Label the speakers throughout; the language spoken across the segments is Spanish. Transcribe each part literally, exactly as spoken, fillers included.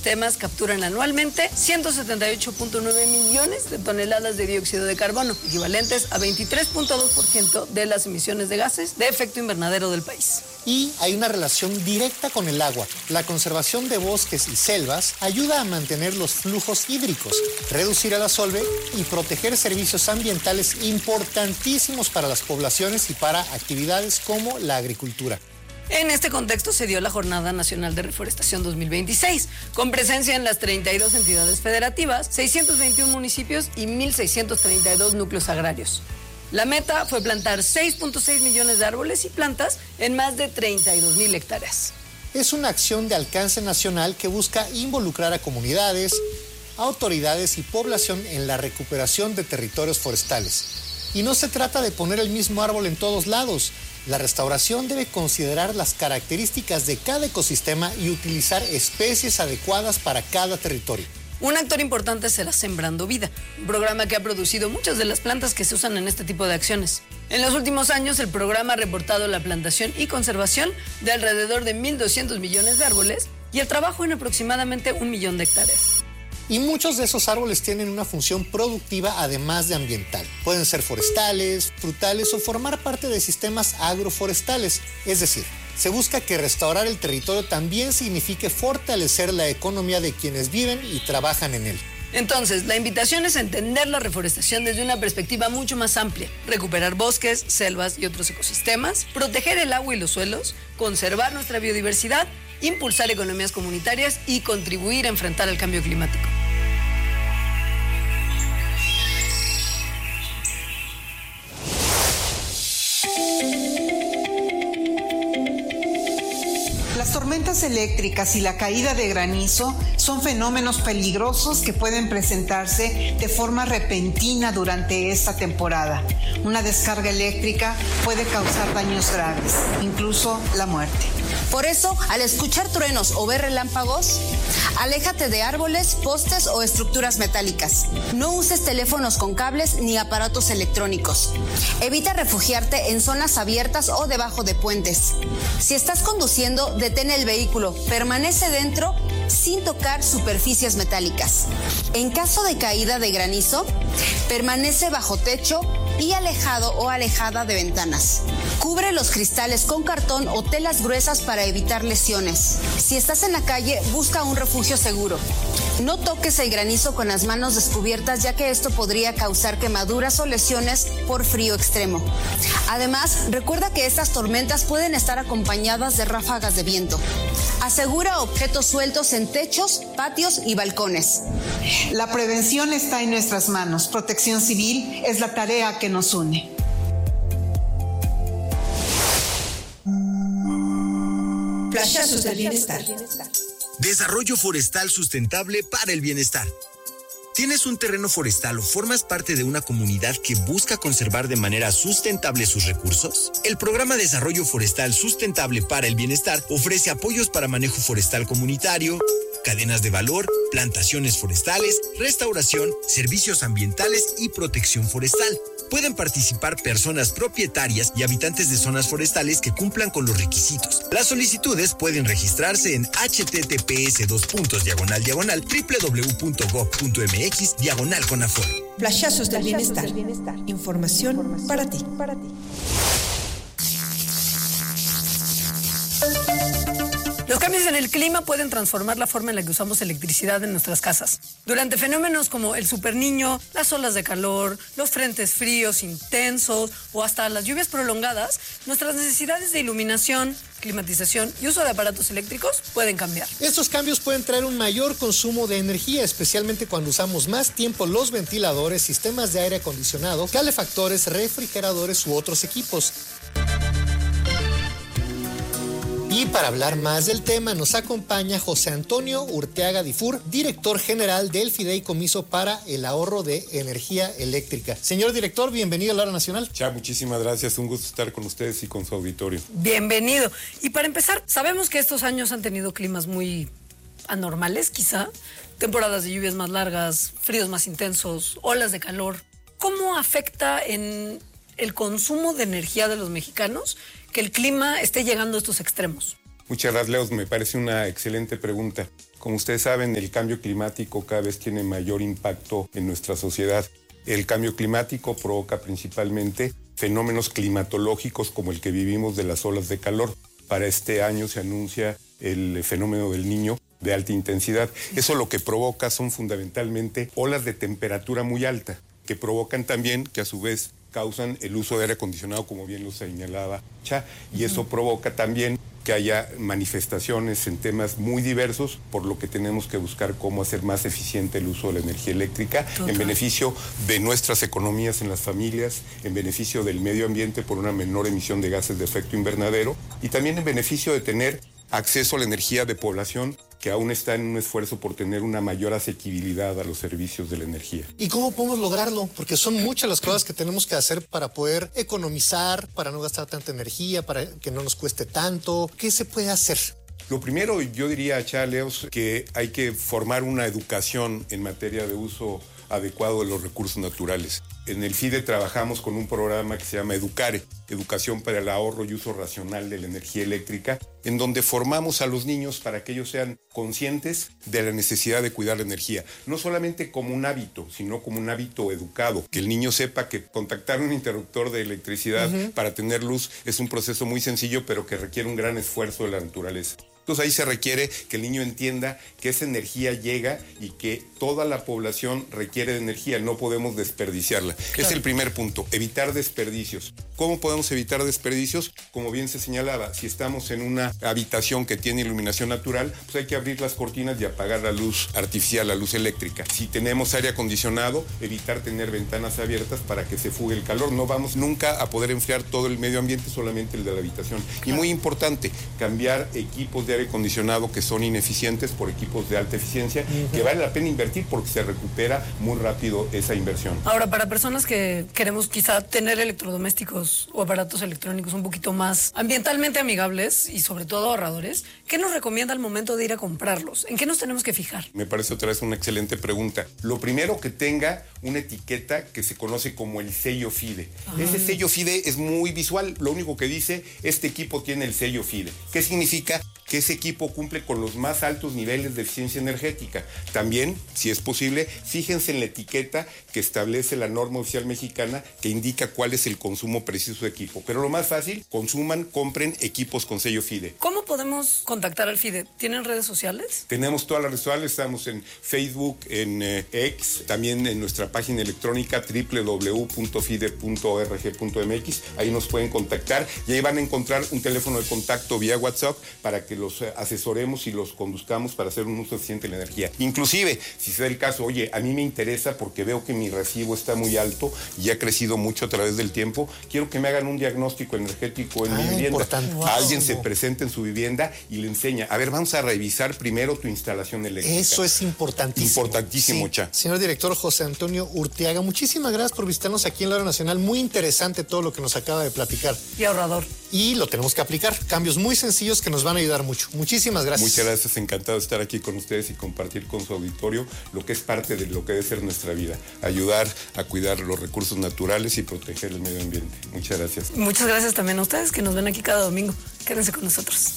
Speaker 1: ecosistemas capturan anualmente ciento setenta y ocho punto nueve millones de toneladas de dióxido de carbono, equivalentes a veintitrés punto dos por ciento de las emisiones de gases de efecto invernadero del país.
Speaker 2: Y hay una relación directa con el agua. La conservación de bosques y selvas ayuda a mantener los flujos hídricos, reducir el asolve y proteger servicios ambientales importantísimos para las poblaciones y para actividades como la agricultura.
Speaker 1: En este contexto se dio la Jornada Nacional de Reforestación dos mil veintiséis, con presencia en las treinta y dos entidades federativas, seiscientos veintiún municipios y mil seiscientos treinta y dos núcleos agrarios. La meta fue plantar seis punto seis millones de árboles y plantas en más de treinta y dos mil hectáreas.
Speaker 2: Es una acción de alcance nacional que busca involucrar a comunidades, autoridades y población en la recuperación de territorios forestales. Y no se trata de poner el mismo árbol en todos lados. La restauración debe considerar las características de cada ecosistema y utilizar especies adecuadas para cada territorio.
Speaker 1: Un actor importante será Sembrando Vida, un programa que ha producido muchas de las plantas que se usan en este tipo de acciones. En los últimos años, el programa ha reportado la plantación y conservación de alrededor de mil doscientos millones de árboles y el trabajo en aproximadamente un millón de hectáreas.
Speaker 2: Y muchos de esos árboles tienen una función productiva además de ambiental. Pueden ser forestales, frutales o formar parte de sistemas agroforestales. Es decir, se busca que restaurar el territorio también signifique fortalecer la economía de quienes viven y trabajan en él.
Speaker 1: Entonces, la invitación es entender la reforestación desde una perspectiva mucho más amplia, recuperar bosques, selvas y otros ecosistemas, proteger el agua y los suelos, conservar nuestra biodiversidad, impulsar economías comunitarias y contribuir a enfrentar el cambio climático.
Speaker 3: Las tormentas eléctricas y la caída de granizo son fenómenos peligrosos que pueden presentarse de forma repentina durante esta temporada. Una descarga eléctrica puede causar daños graves, incluso la muerte.
Speaker 4: Por eso, al escuchar truenos o ver relámpagos, aléjate de árboles, postes o estructuras metálicas. No uses teléfonos con cables ni aparatos electrónicos. Evita refugiarte en zonas abiertas o debajo de puentes. Si estás conduciendo, detén el vehículo. Permanece dentro sin tocar superficies metálicas. En caso de caída de granizo, permanece bajo techo y alejado o alejada de ventanas. Cubre los cristales con cartón o telas gruesas para evitar lesiones. Si estás en la calle, busca un refugio seguro. No toques el granizo con las manos descubiertas, ya que esto podría causar quemaduras o lesiones por frío extremo. Además, recuerda que estas tormentas pueden estar acompañadas de ráfagas de viento. Asegura objetos sueltos en techos, patios y balcones.
Speaker 3: La prevención está en nuestras manos. Protección Civil es la tarea que nos une.
Speaker 5: Flashazos del bienestar.
Speaker 6: Desarrollo forestal sustentable para el bienestar. ¿Tienes un terreno forestal o formas parte de una comunidad que busca conservar de manera sustentable sus recursos? El programa Desarrollo Forestal Sustentable para el Bienestar ofrece apoyos para manejo forestal comunitario, cadenas de valor, plantaciones forestales, restauración, servicios ambientales y protección forestal. Pueden participar personas propietarias y habitantes de zonas forestales que cumplan con los requisitos. Las solicitudes pueden registrarse en https dos puntos diagonal diagonal www.gov.mx diagonal Conafor.
Speaker 5: Flashazos del bienestar. Información para ti.
Speaker 1: Los cambios en el clima pueden transformar la forma en la que usamos electricidad en nuestras casas. Durante fenómenos como el superniño, las olas de calor, los frentes fríos intensos o hasta las lluvias prolongadas, nuestras necesidades de iluminación, climatización y uso de aparatos eléctricos pueden cambiar.
Speaker 2: Estos cambios pueden traer un mayor consumo de energía, especialmente cuando usamos más tiempo los ventiladores, sistemas de aire acondicionado, calefactores, refrigeradores u otros equipos. Y para hablar más del tema nos acompaña José Antonio Urteaga Difur, director general del Fideicomiso para el Ahorro de Energía Eléctrica. Señor director, bienvenido a la Hora Nacional.
Speaker 7: Ya, muchísimas gracias, un gusto estar con ustedes y con su auditorio.
Speaker 1: Bienvenido. Y para empezar, sabemos que estos años han tenido climas muy anormales, quizá, temporadas de lluvias más largas, fríos más intensos, olas de calor. ¿Cómo afecta en el consumo de energía de los mexicanos que el clima esté llegando a estos extremos?
Speaker 7: Muchas gracias, Leos. Me parece una excelente pregunta. Como ustedes saben, el cambio climático cada vez tiene mayor impacto en nuestra sociedad. El cambio climático provoca principalmente fenómenos climatológicos como el que vivimos de las olas de calor. Para este año se anuncia el fenómeno del Niño de alta intensidad. Eso lo que provoca son fundamentalmente olas de temperatura muy alta, que provocan también que a su vez causan el uso de aire acondicionado, como bien lo señalaba Cha, y eso provoca también que haya manifestaciones en temas muy diversos, por lo que tenemos que buscar cómo hacer más eficiente el uso de la energía eléctrica Total. en beneficio de nuestras economías en las familias, en beneficio del medio ambiente por una menor emisión de gases de efecto invernadero y también en beneficio de tener acceso a la energía de población que aún está en un esfuerzo por tener una mayor asequibilidad a los servicios de la energía.
Speaker 2: ¿Y cómo podemos lograrlo? Porque son muchas las cosas que tenemos que hacer para poder economizar, para no gastar tanta energía, para que no nos cueste tanto. ¿Qué se puede hacer?
Speaker 7: Lo primero, yo diría, Chaleos, que hay que formar una educación en materia de uso adecuado de los recursos naturales. En el FIDE trabajamos con un programa que se llama Educare, Educación para el Ahorro y Uso Racional de la Energía Eléctrica, en donde formamos a los niños para que ellos sean conscientes de la necesidad de cuidar la energía. No solamente como un hábito, sino como un hábito educado. Que el niño sepa que contactar un interruptor de electricidad uh-huh. para tener luz es un proceso muy sencillo, pero que requiere un gran esfuerzo de la naturaleza. Entonces ahí se requiere que el niño entienda que esa energía llega y que toda la población requiere de energía, no podemos desperdiciarla. Claro. Es el primer punto, evitar desperdicios. ¿Cómo podemos evitar desperdicios? Como bien se señalaba, si estamos en una habitación que tiene iluminación natural, pues hay que abrir las cortinas y apagar la luz artificial, la luz eléctrica. Si tenemos aire acondicionado, evitar tener ventanas abiertas para que se fugue el calor. No vamos nunca a poder enfriar todo el medio ambiente, solamente el de la habitación. Claro. Y muy importante, cambiar equipos de aire acondicionado que son ineficientes por equipos de alta eficiencia, uh-huh. que vale la pena invertir porque se recupera muy rápido esa inversión.
Speaker 1: Ahora, para personas que queremos quizá tener electrodomésticos o aparatos electrónicos un poquito más ambientalmente amigables y sobre todo ahorradores, ¿qué nos recomienda al momento de ir a comprarlos? ¿En qué nos tenemos que fijar?
Speaker 7: Me parece otra vez una excelente pregunta. Lo primero, que tenga una etiqueta que se conoce como el sello FIDE. Ajá. Ese sello FIDE es muy visual. Lo único que dice, este equipo tiene el sello FIDE. ¿Qué significa? Que ese equipo cumple con los más altos niveles de eficiencia energética. También, si es posible, fíjense en la etiqueta que establece la norma oficial mexicana que indica cuál es el consumo preciso de equipo. Pero lo más fácil, consuman, compren equipos con sello FIDE.
Speaker 1: ¿Cómo podemos contactar al FIDE? ¿Tienen redes sociales?
Speaker 7: Tenemos todas las redes sociales, estamos en Facebook, en eh, X, también en nuestra página electrónica doble u doble u doble u punto fide punto org punto m x. Ahí nos pueden contactar y ahí van a encontrar un teléfono de contacto vía WhatsApp para que los asesoremos y los conduzcamos para hacer un uso eficiente de la energía. Inclusive, si se da el caso, oye, a mí me interesa porque veo que mi recibo está muy alto y ha crecido mucho a través del tiempo, quiero que me hagan un diagnóstico energético en ah, mi vivienda.
Speaker 2: Importante. Wow.
Speaker 7: Alguien se presenta en su vivienda y le enseña, a ver, vamos a revisar primero tu instalación eléctrica.
Speaker 2: Eso es importantísimo.
Speaker 7: Importantísimo, sí. Cha.
Speaker 2: Señor director José Antonio Urteaga, muchísimas gracias por visitarnos aquí en la hora nacional. Muy interesante todo lo que nos acaba de platicar.
Speaker 1: Y ahorrador.
Speaker 2: Y lo tenemos que aplicar. Cambios muy sencillos que nos van a ayudar mucho. Muchísimas gracias.
Speaker 7: Muchas gracias, encantado de estar aquí con ustedes y compartir con su auditorio lo que es parte de lo que debe ser nuestra vida, ayudar a cuidar los recursos naturales y proteger el medio ambiente. Muchas gracias.
Speaker 1: Muchas gracias también a ustedes que nos ven aquí cada domingo. Quédense con nosotros.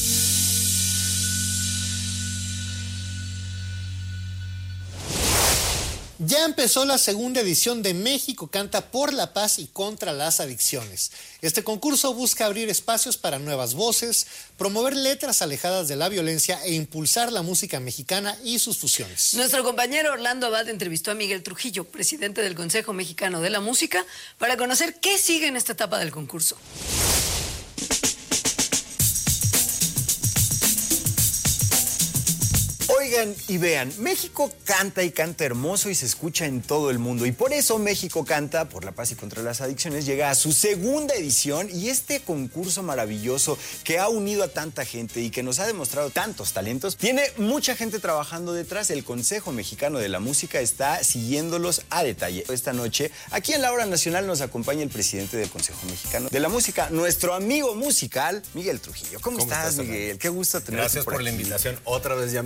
Speaker 2: Ya empezó la segunda edición de México Canta por la Paz y contra las Adicciones. Este concurso busca abrir espacios para nuevas voces, promover letras alejadas de la violencia e impulsar la música mexicana y sus fusiones.
Speaker 1: Nuestro compañero Orlando Abad entrevistó a Miguel Trujillo, presidente del Consejo Mexicano de la Música, para conocer qué sigue en esta etapa del concurso.
Speaker 8: Oigan y vean, México canta y canta hermoso y se escucha en todo el mundo. Y por eso México Canta por la Paz y contra las Adicciones llega a su segunda edición. Y este concurso maravilloso que ha unido a tanta gente y que nos ha demostrado tantos talentos, tiene mucha gente trabajando detrás. El Consejo Mexicano de la Música está siguiéndolos a detalle. Esta noche, aquí en la Hora Nacional, nos acompaña el presidente del Consejo Mexicano de la Música, nuestro amigo musical, Miguel Trujillo. ¿Cómo, ¿Cómo estás, estás, Miguel? Qué gusto tenerte.
Speaker 9: Gracias por, por la invitación. Otra vez ya me siento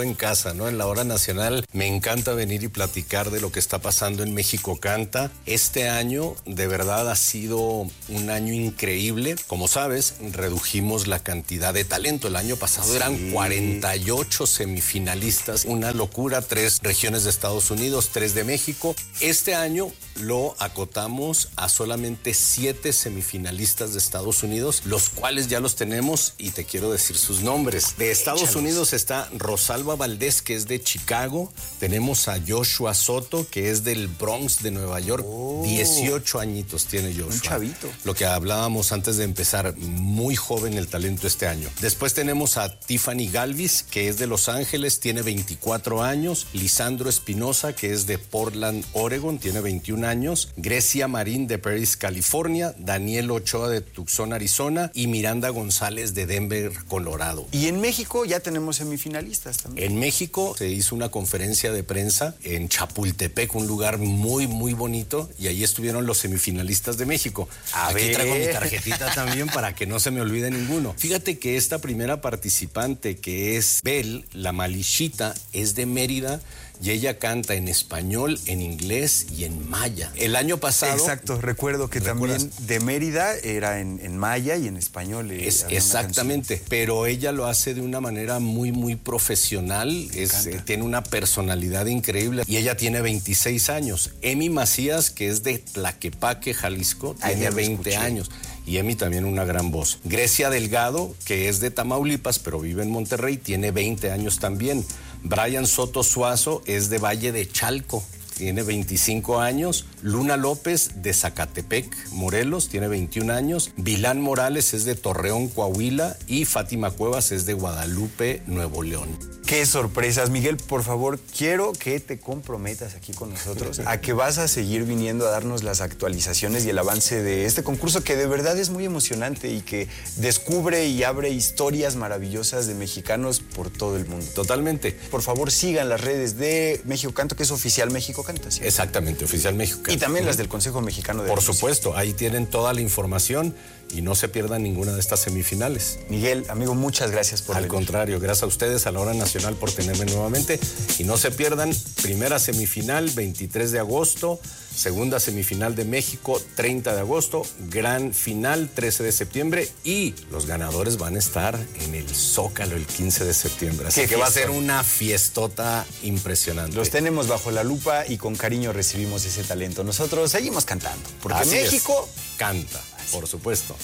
Speaker 9: en casa, ¿no? En la hora nacional me encanta venir y platicar de lo que está pasando en México Canta. Este año de verdad ha sido un año increíble. Como sabes, redujimos la cantidad de talento. El año pasado sí. eran cuarenta y ocho semifinalistas, una locura, tres regiones de Estados Unidos, tres de México. Este año lo acotamos a solamente siete semifinalistas de Estados Unidos, los cuales ya los tenemos y te quiero decir sus nombres. De Estados Échalos. Unidos está Rosalba Valdés, que es de Chicago. Tenemos a Joshua Soto, que es del Bronx de Nueva York. Oh. dieciocho añitos tiene Joshua.
Speaker 8: Un chavito.
Speaker 9: Lo que hablábamos antes de empezar, muy joven el talento este año. Después tenemos a Tiffany Galvis, que es de Los Ángeles, tiene veinticuatro años. Lisandro Espinosa, que es de Portland, Oregon, tiene veintiún años. Grecia Marín de Paris, California. Daniel Ochoa de Tucson, Arizona. Y Miranda González de Denver, Colorado.
Speaker 8: Y en México ya tenemos semifinalistas también.
Speaker 9: En México se hizo una conferencia de prensa en Chapultepec, un lugar muy, muy bonito. Y ahí estuvieron los semifinalistas de México. A Aquí ver. Traigo mi tarjetita también para que no se me olvide ninguno. Fíjate que esta primera participante, que es Bel, la Malichita, es de Mérida. Y ella canta en español, en inglés y en maya. El año pasado...
Speaker 8: Exacto, recuerdo que ¿recuerdas? También de Mérida era en, en maya y en español.
Speaker 9: Es, exactamente, pero ella lo hace de una manera muy, muy profesional. Es, eh, tiene una personalidad increíble y ella tiene veintiséis años. Emi Macías, que es de Tlaquepaque, Jalisco, tiene veinte años. Y Emi también una gran voz. Grecia Delgado, que es de Tamaulipas, pero vive en Monterrey, tiene veinte años también. Brian Soto Suazo es de Valle de Chalco, tiene veinticinco años. Luna López de Zacatepec, Morelos, tiene veintiún años. Vilán Morales es de Torreón, Coahuila. Y Fátima Cuevas es de Guadalupe, Nuevo León.
Speaker 8: Qué sorpresas. Miguel, por favor, quiero que te comprometas aquí con nosotros a que vas a seguir viniendo a darnos las actualizaciones y el avance de este concurso que de verdad es muy emocionante y que descubre y abre historias maravillosas de mexicanos por todo el mundo.
Speaker 9: Totalmente.
Speaker 8: Por favor, sigan las redes de México Canto, que es oficial México Canta, ¿sí?
Speaker 9: Exactamente, oficial México Canta.
Speaker 8: Y también las del Consejo Mexicano de
Speaker 9: Por supuesto, ahí tienen toda la información y no se pierdan ninguna de estas semifinales.
Speaker 8: Miguel, amigo, muchas gracias por
Speaker 9: Al
Speaker 8: venir.
Speaker 9: contrario, gracias a ustedes, a la Hora Nacional, por tenerme nuevamente. Y no se pierdan, primera semifinal, veintitrés de agosto, segunda semifinal de México, treinta de agosto, gran final, trece de septiembre, y los ganadores van a estar en el Zócalo el quince de septiembre. Así que va a ser una fiestota impresionante.
Speaker 8: Los tenemos bajo la lupa y con cariño recibimos ese talento. Nosotros seguimos cantando, porque
Speaker 9: Así
Speaker 8: México
Speaker 9: es. Canta, por supuesto.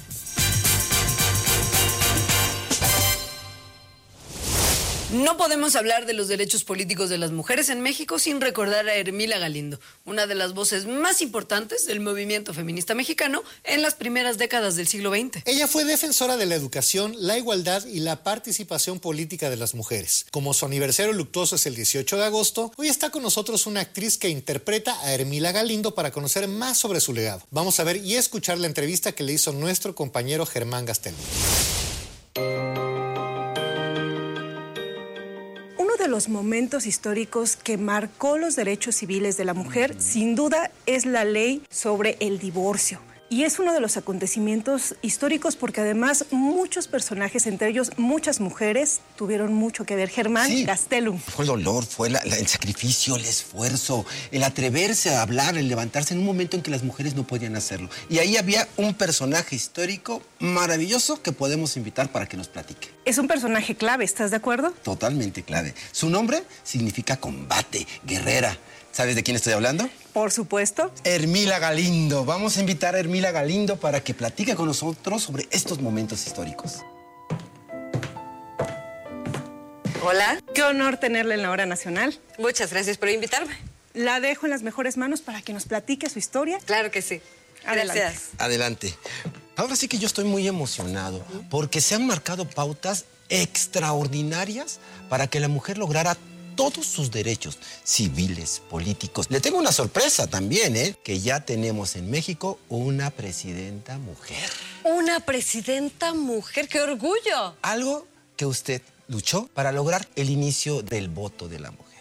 Speaker 1: No podemos hablar de los derechos políticos de las mujeres en México sin recordar a Ermila Galindo, una de las voces más importantes del movimiento feminista mexicano en las primeras décadas del siglo veinte.
Speaker 2: Ella fue defensora de la educación, la igualdad y la participación política de las mujeres. Como su aniversario luctuoso es el dieciocho de agosto, hoy está con nosotros una actriz que interpreta a Ermila Galindo para conocer más sobre su legado. Vamos a ver y escuchar la entrevista que le hizo nuestro compañero Germán Gastelum.
Speaker 10: Uno de los momentos históricos que marcó los derechos civiles de la mujer, sin duda, es la ley sobre el divorcio. Y es uno de los acontecimientos históricos porque además muchos personajes, entre ellos muchas mujeres, tuvieron mucho que ver. Germán sí. Gastelum.
Speaker 11: Fue el dolor, fue la, la, el sacrificio, el esfuerzo, el atreverse a hablar, el levantarse en un momento en que las mujeres no podían hacerlo. Y ahí había un personaje histórico maravilloso que podemos invitar para que nos platique.
Speaker 10: Es un personaje clave, ¿estás de acuerdo?
Speaker 11: Totalmente clave. Su nombre significa combate, guerrera. ¿Sabes de quién estoy hablando?
Speaker 10: Por supuesto.
Speaker 11: Ermila Galindo. Vamos a invitar a Ermila Galindo para que platique con nosotros sobre estos momentos históricos.
Speaker 10: Hola. Qué honor tenerla en la Hora Nacional.
Speaker 12: Muchas gracias por invitarme.
Speaker 10: La dejo en las mejores manos para que nos platique su historia.
Speaker 12: Claro que sí.
Speaker 10: Adelante.
Speaker 12: Gracias.
Speaker 11: Adelante. Ahora sí que yo estoy muy emocionado porque se han marcado pautas extraordinarias para que la mujer lograra todos sus derechos civiles, políticos. Le tengo una sorpresa también, ¿eh? Que ya tenemos en México una presidenta mujer.
Speaker 12: ¿Una presidenta mujer? ¡Qué orgullo!
Speaker 11: Algo que usted luchó para lograr el inicio del voto de la mujer.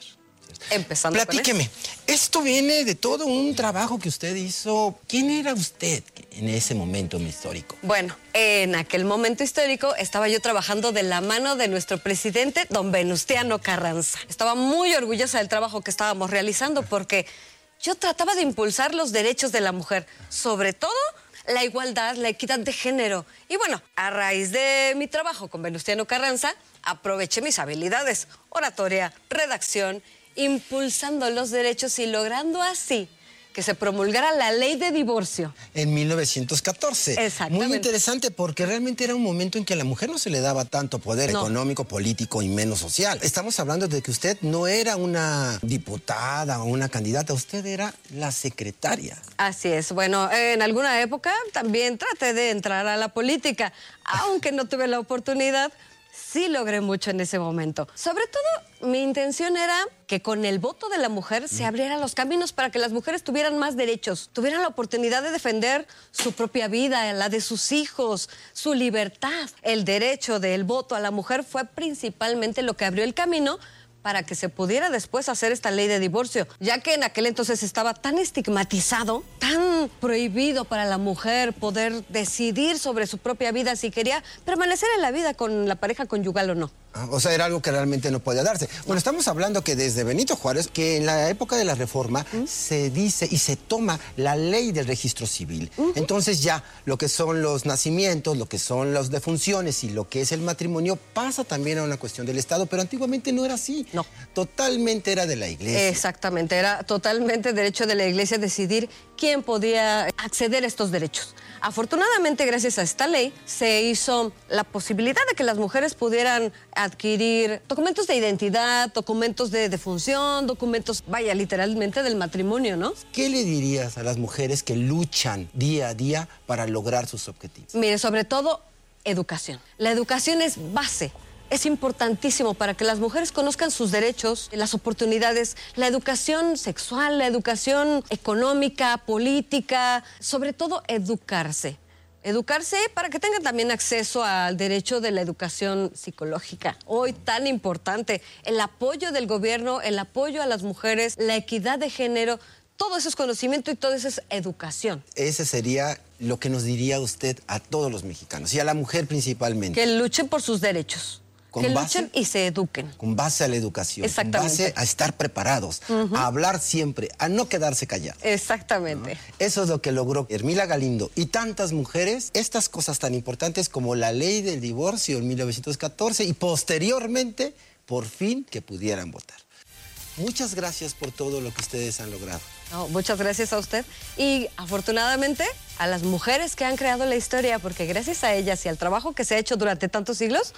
Speaker 11: Sisters.
Speaker 12: Empezando
Speaker 11: Platíqueme,
Speaker 12: con eso.
Speaker 11: Esto viene de todo un trabajo que usted hizo. ¿Quién era usted en ese momento histórico?
Speaker 12: Bueno, en aquel momento histórico estaba yo trabajando de la mano de nuestro presidente, don Venustiano Carranza. Estaba muy orgullosa del trabajo que estábamos realizando porque yo trataba de impulsar los derechos de la mujer, sobre todo la igualdad, la equidad de género. Y bueno, a raíz de mi trabajo con Venustiano Carranza, aproveché mis habilidades, oratoria, redacción, impulsando los derechos y logrando así que se promulgara la ley de divorcio.
Speaker 11: En mil novecientos catorce.
Speaker 12: Exactamente.
Speaker 11: Muy interesante porque realmente era un momento en que a la mujer no se le daba tanto poder
Speaker 12: no.
Speaker 11: económico, político y menos social. Estamos hablando de que usted no era una diputada o una candidata, usted era la secretaria.
Speaker 12: Así es. Bueno, en alguna época también traté de entrar a la política, aunque no tuve la oportunidad. Sí logré mucho en ese momento. Sobre todo, mi intención era que con el voto de la mujer se abrieran los caminos para que las mujeres tuvieran más derechos, tuvieran la oportunidad de defender su propia vida, la de sus hijos, su libertad. El derecho del voto a la mujer fue principalmente lo que abrió el camino para que se pudiera después hacer esta ley de divorcio, ya que en aquel entonces estaba tan estigmatizado, tan prohibido para la mujer poder decidir sobre su propia vida si quería permanecer en la vida con la pareja conyugal o no.
Speaker 11: O sea, era algo que realmente no podía darse. Bueno, estamos hablando que desde Benito Juárez, que en la época de la Reforma, ¿Mm? se dice y se toma la ley del registro civil. Uh-huh. Entonces ya lo que son los nacimientos, lo que son las defunciones y lo que es el matrimonio pasa también a una cuestión del Estado, pero antiguamente no era así.
Speaker 12: No.
Speaker 11: Totalmente era de la Iglesia.
Speaker 12: Exactamente, era totalmente derecho de la Iglesia decidir quién podía acceder a estos derechos. Afortunadamente, gracias a esta ley, se hizo la posibilidad de que las mujeres pudieran adquirir documentos de identidad, documentos de defunción, documentos, vaya, literalmente del matrimonio, ¿no?
Speaker 11: ¿Qué le dirías a las mujeres que luchan día a día para lograr sus objetivos?
Speaker 12: Mire, sobre todo, educación. La educación es base. Es importantísimo para que las mujeres conozcan sus derechos, las oportunidades, la educación sexual, la educación económica, política, sobre todo educarse. Educarse para que tengan también acceso al derecho de la educación psicológica. Hoy tan importante, el apoyo del gobierno, el apoyo a las mujeres, la equidad de género, todo eso es conocimiento y todo eso es educación.
Speaker 11: Ese sería lo que nos diría usted a todos los mexicanos y a la mujer principalmente.
Speaker 12: Que luchen por sus derechos.
Speaker 11: Con
Speaker 12: que
Speaker 11: base,
Speaker 12: luchen y se eduquen.
Speaker 11: Con base a la educación.
Speaker 12: Exactamente.
Speaker 11: Con base a estar preparados, uh-huh. a hablar siempre, a no quedarse callados.
Speaker 12: Exactamente.
Speaker 11: ¿No? Eso es lo que logró Ermila Galindo y tantas mujeres, estas cosas tan importantes como la ley del divorcio en mil novecientos catorce y posteriormente, por fin, que pudieran votar. Muchas gracias por todo lo que ustedes han logrado.
Speaker 12: No, muchas gracias a usted y afortunadamente a las mujeres que han creado la historia, porque gracias a ellas y al trabajo que se ha hecho durante tantos siglos,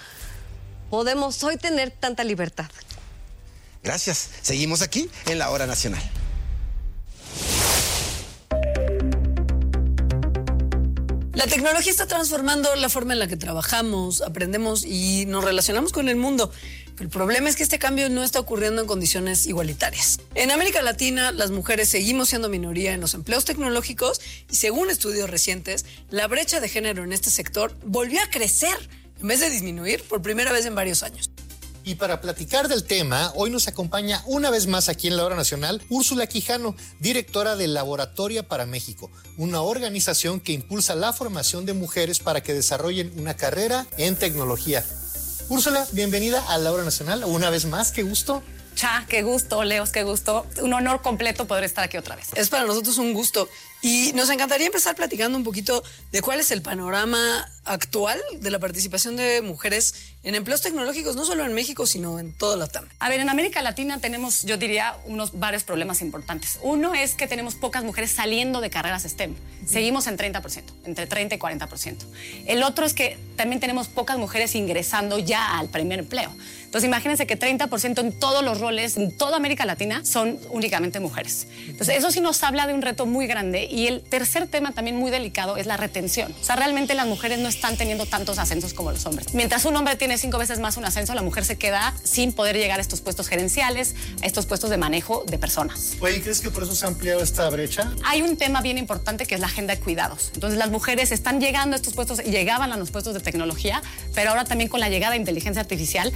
Speaker 12: podemos hoy tener tanta libertad.
Speaker 11: Gracias. Seguimos aquí en La Hora Nacional.
Speaker 1: La tecnología está transformando la forma en la que trabajamos, aprendemos y nos relacionamos con el mundo. Pero el problema es que este cambio no está ocurriendo en condiciones igualitarias. En América Latina, las mujeres seguimos siendo minoría en los empleos tecnológicos y según estudios recientes, la brecha de género en este sector volvió a crecer en vez de disminuir por primera vez en varios años.
Speaker 2: Y para platicar del tema, hoy nos acompaña una vez más aquí en La Hora Nacional Úrsula Quijano, directora de Laboratoria para México, una organización que impulsa la formación de mujeres para que desarrollen una carrera en tecnología. Úrsula, bienvenida a La Hora Nacional, una vez más, qué gusto.
Speaker 13: Cha, qué gusto, Leos, qué gusto. Un honor completo poder estar aquí otra vez.
Speaker 1: Es para nosotros un gusto. Y nos encantaría empezar platicando un poquito de cuál es el panorama actual de la participación de mujeres en empleos tecnológicos, no solo en México, sino en toda la T A M.
Speaker 13: A ver, en América Latina tenemos, yo diría, unos varios problemas importantes. Uno es que tenemos pocas mujeres saliendo de carreras STEM. Seguimos en treinta por ciento, entre treinta y cuarenta por ciento. El otro es que también tenemos pocas mujeres ingresando ya al primer empleo. Entonces, imagínense que treinta por ciento en todos los roles, en toda América Latina, son únicamente mujeres. Entonces, eso sí nos habla de un reto muy grande. Y el tercer tema también muy delicado es la retención. O sea, realmente las mujeres no están teniendo tantos ascensos como los hombres. Mientras un hombre tiene cinco veces más un ascenso, la mujer se queda sin poder llegar a estos puestos gerenciales, a estos puestos de manejo de personas.
Speaker 2: Oye, ¿crees que por eso se ha ampliado esta brecha?
Speaker 13: Hay un tema bien importante que es la agenda de cuidados. Entonces, las mujeres están llegando a estos puestos, llegaban a los puestos de tecnología, pero ahora también con la llegada de inteligencia artificial se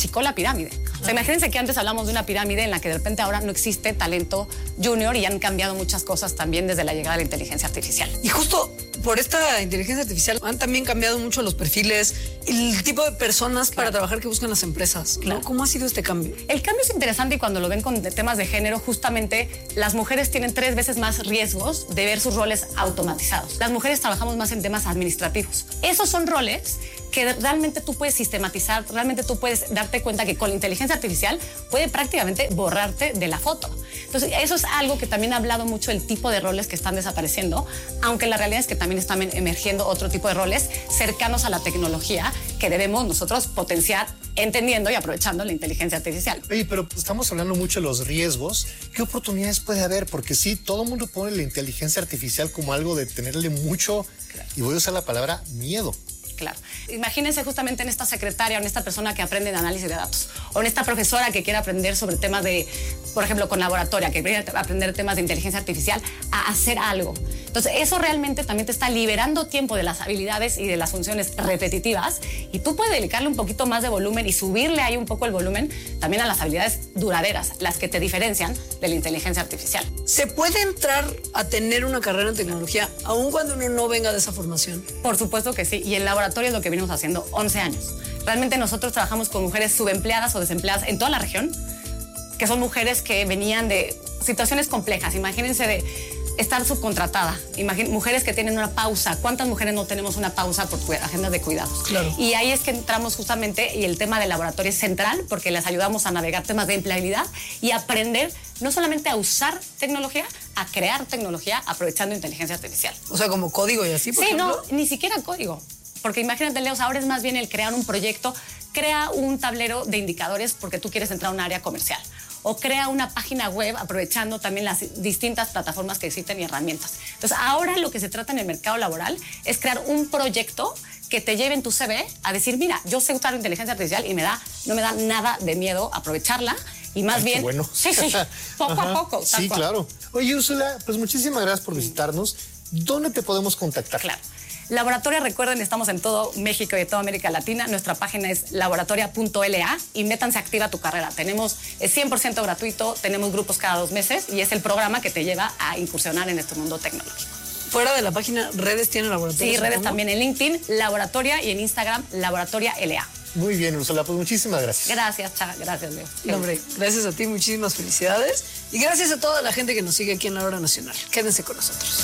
Speaker 13: achicó la pirámide. O sea, imagínense que antes hablamos de una pirámide en la que de repente ahora no existe talento junior y han cambiado muchas cosas también desde la llegada de la inteligencia artificial.
Speaker 1: Y justo por esta inteligencia artificial han también cambiado mucho los perfiles, el tipo de personas claro. para trabajar que buscan las empresas, ¿no? Claro. ¿Cómo ha sido este cambio?
Speaker 13: El cambio es interesante y cuando lo ven con temas de género, justamente las mujeres tienen tres veces más riesgos de ver sus roles automatizados. Las mujeres trabajamos más en temas administrativos. Esos son roles que realmente tú puedes sistematizar, realmente tú puedes darte cuenta que con la inteligencia artificial puede prácticamente borrarte de la foto. Entonces, eso es algo que también ha hablado mucho el tipo de roles que están desapareciendo, aunque la realidad es que también están emergiendo otro tipo de roles cercanos a la tecnología que debemos nosotros potenciar entendiendo y aprovechando la inteligencia artificial.
Speaker 2: Oye, pero estamos hablando mucho de los riesgos. ¿Qué oportunidades puede haber? Porque sí, todo el mundo pone la inteligencia artificial como algo de tenerle mucho, claro. y voy a usar la palabra miedo.
Speaker 13: Claro. Imagínense justamente en esta secretaria o en esta persona que aprende de análisis de datos o en esta profesora que quiere aprender sobre temas de, por ejemplo, con laboratoria, que quiere aprender temas de inteligencia artificial a hacer algo. Entonces, eso realmente también te está liberando tiempo de las habilidades y de las funciones repetitivas y tú puedes dedicarle un poquito más de volumen y subirle ahí un poco el volumen también a las habilidades duraderas, las que te diferencian de la inteligencia artificial.
Speaker 1: ¿Se puede entrar a tener una carrera en tecnología aun cuando uno no venga de esa formación?
Speaker 13: Por supuesto que sí, y el laboratorio es lo que venimos haciendo once años. Realmente nosotros trabajamos con mujeres subempleadas o desempleadas en toda la región, que son mujeres que venían de situaciones complejas. Imagínense de estar subcontratada, Imagín, mujeres que tienen una pausa. ¿Cuántas mujeres no tenemos una pausa por agendas de cuidados?
Speaker 1: Claro.
Speaker 13: Y ahí es que entramos justamente y el tema del laboratorio es central porque les ayudamos a navegar temas de empleabilidad y aprender no solamente a usar tecnología, a crear tecnología aprovechando inteligencia artificial.
Speaker 1: O sea, como código y así, por
Speaker 13: Sí,
Speaker 1: ejemplo.
Speaker 13: no, ni siquiera código. Porque imagínate, Leos, ahora es más bien el crear un proyecto, crea un tablero de indicadores porque tú quieres entrar a un área comercial. O crea una página web aprovechando también las distintas plataformas que existen y herramientas. Entonces, ahora lo que se trata en el mercado laboral es crear un proyecto que te lleve en tu C V a decir, mira, yo sé usar inteligencia artificial y me da, no me da nada de miedo aprovecharla y más
Speaker 2: Ay,
Speaker 13: bien...
Speaker 2: qué bueno.
Speaker 13: Sí, sí, poco
Speaker 2: Ajá.
Speaker 13: a poco.
Speaker 2: Sí,
Speaker 13: cual.
Speaker 2: claro. Oye, Úrsula, pues muchísimas gracias por visitarnos. ¿Dónde te podemos contactar?
Speaker 13: Claro. Laboratoria, recuerden, estamos en todo México y toda América Latina. Nuestra página es laboratoria punto L A y métanse a Activa tu Carrera. Tenemos, es cien por ciento gratuito, tenemos grupos cada dos meses y es el programa que te lleva a incursionar en este mundo tecnológico.
Speaker 1: Fuera de la página, redes tiene laboratorio.
Speaker 13: Sí, redes también en LinkedIn, Laboratoria, y en Instagram, Laboratoria L A.
Speaker 2: Muy bien, Úrsula, pues muchísimas gracias.
Speaker 13: Gracias, Cha, gracias, Leo.
Speaker 1: No, hombre, gracias a ti, muchísimas felicidades. Y gracias a toda la gente que nos sigue aquí en La Hora Nacional. Quédense con nosotros.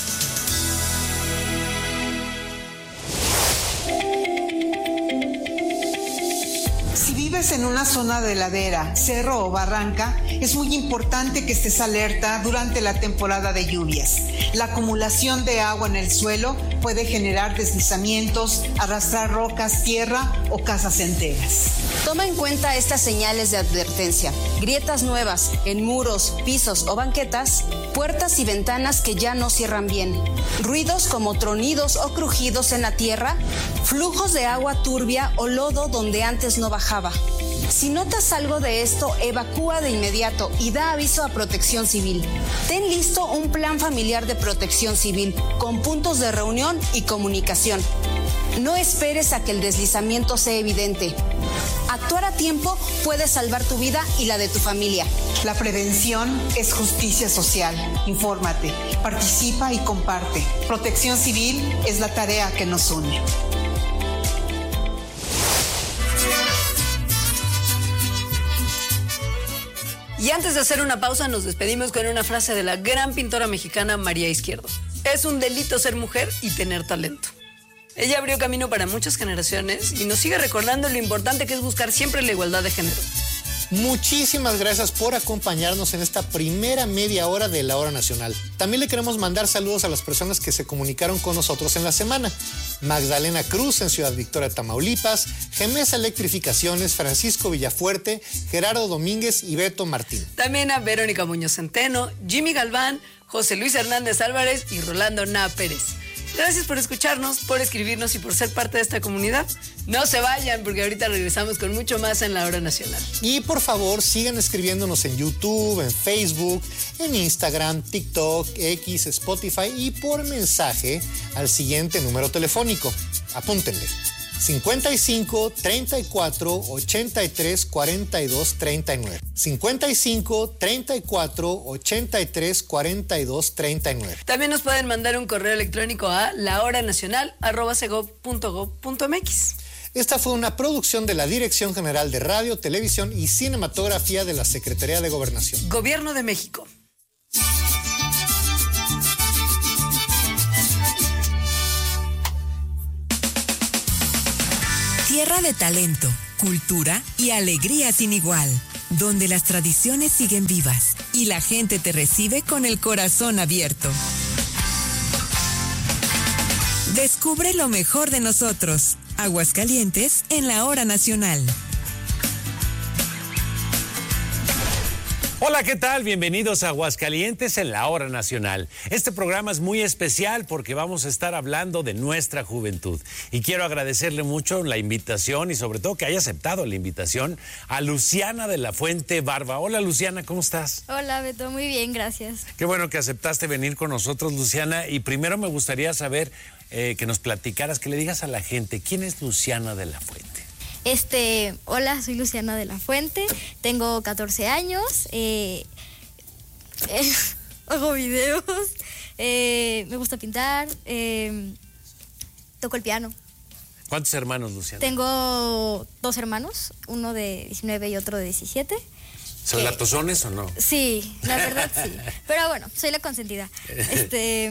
Speaker 3: Si vives en una zona de ladera, cerro o barranca, es muy importante que estés alerta durante la temporada de lluvias. La acumulación de agua en el suelo puede generar deslizamientos, arrastrar rocas, tierra o casas enteras.
Speaker 4: Toma en cuenta estas señales de advertencia: grietas nuevas en muros, pisos o banquetas, puertas y ventanas que ya no cierran bien, ruidos como tronidos o crujidos en la tierra, flujos de agua turbia o lodo donde antes no bajaba. Si notas algo de esto, evacúa de inmediato y da aviso a Protección Civil. Ten listo un plan familiar de protección civil con puntos de reunión y comunicación. No esperes a que el deslizamiento sea evidente. Actuar a tiempo puede salvar tu vida y la de tu familia.
Speaker 3: La prevención es justicia social. Infórmate, participa y comparte. Protección Civil es la tarea que nos une.
Speaker 1: Y antes de hacer una pausa, nos despedimos con una frase de la gran pintora mexicana María Izquierdo. Es un delito ser mujer y tener talento. Ella abrió camino para muchas generaciones y nos sigue recordando lo importante que es buscar siempre la igualdad de género.
Speaker 2: Muchísimas gracias por acompañarnos en esta primera media hora de La Hora Nacional. También le queremos mandar saludos a las personas que se comunicaron con nosotros en la semana. Magdalena Cruz en Ciudad Victoria, Tamaulipas, Gemesa Electrificaciones, Francisco Villafuerte, Gerardo Domínguez y Beto Martín.
Speaker 1: También a Verónica Muñoz Centeno, Jimmy Galván, José Luis Hernández Álvarez y Rolando Na Pérez. Gracias por escucharnos, por escribirnos y por ser parte de esta comunidad. No se vayan porque ahorita regresamos con mucho más en La Hora Nacional.
Speaker 2: Y por favor sigan escribiéndonos en YouTube, en Facebook, en Instagram, TikTok, X, Spotify y por mensaje al siguiente número telefónico. Apúntenle. cincuenta y cinco, treinta y cuatro, ochenta y tres, cuarenta y dos, treinta y nueve. cincuenta y cinco, treinta y cuatro, ochenta y tres, cuarenta y dos, treinta y nueve.
Speaker 1: También nos pueden mandar un correo electrónico a lahoranacional arroba segov punto gov punto m x.
Speaker 2: Esta fue una producción de la Dirección General de Radio, Televisión y Cinematografía de la Secretaría de Gobernación.
Speaker 1: Gobierno de México.
Speaker 14: Tierra de talento, cultura y alegría sin igual, donde las tradiciones siguen vivas y la gente te recibe con el corazón abierto. Descubre lo mejor de nosotros. Aguascalientes en la Hora Nacional.
Speaker 15: Hola, ¿qué tal? Bienvenidos a Aguascalientes en la Hora Nacional. Este programa es muy especial porque vamos a estar hablando de nuestra juventud. Y quiero agradecerle mucho la invitación y sobre todo que haya aceptado la invitación a Luciana de la Fuente Barba. Hola, Luciana, ¿cómo estás?
Speaker 16: Hola, Beto, muy bien, gracias.
Speaker 15: Qué bueno que aceptaste venir con nosotros, Luciana. Y primero me gustaría saber eh, que nos platicaras, que le digas a la gente, ¿quién es Luciana de la Fuente?
Speaker 16: Este, hola, soy Luciana de la Fuente, tengo catorce años, eh, eh, hago videos, eh, me gusta pintar, eh, toco el piano.
Speaker 15: ¿Cuántos hermanos, Luciana?
Speaker 16: Tengo dos hermanos, uno de diecinueve y otro de diecisiete.
Speaker 15: ¿Son latosones o no?
Speaker 16: Sí, la verdad sí, pero bueno, soy la consentida. Este,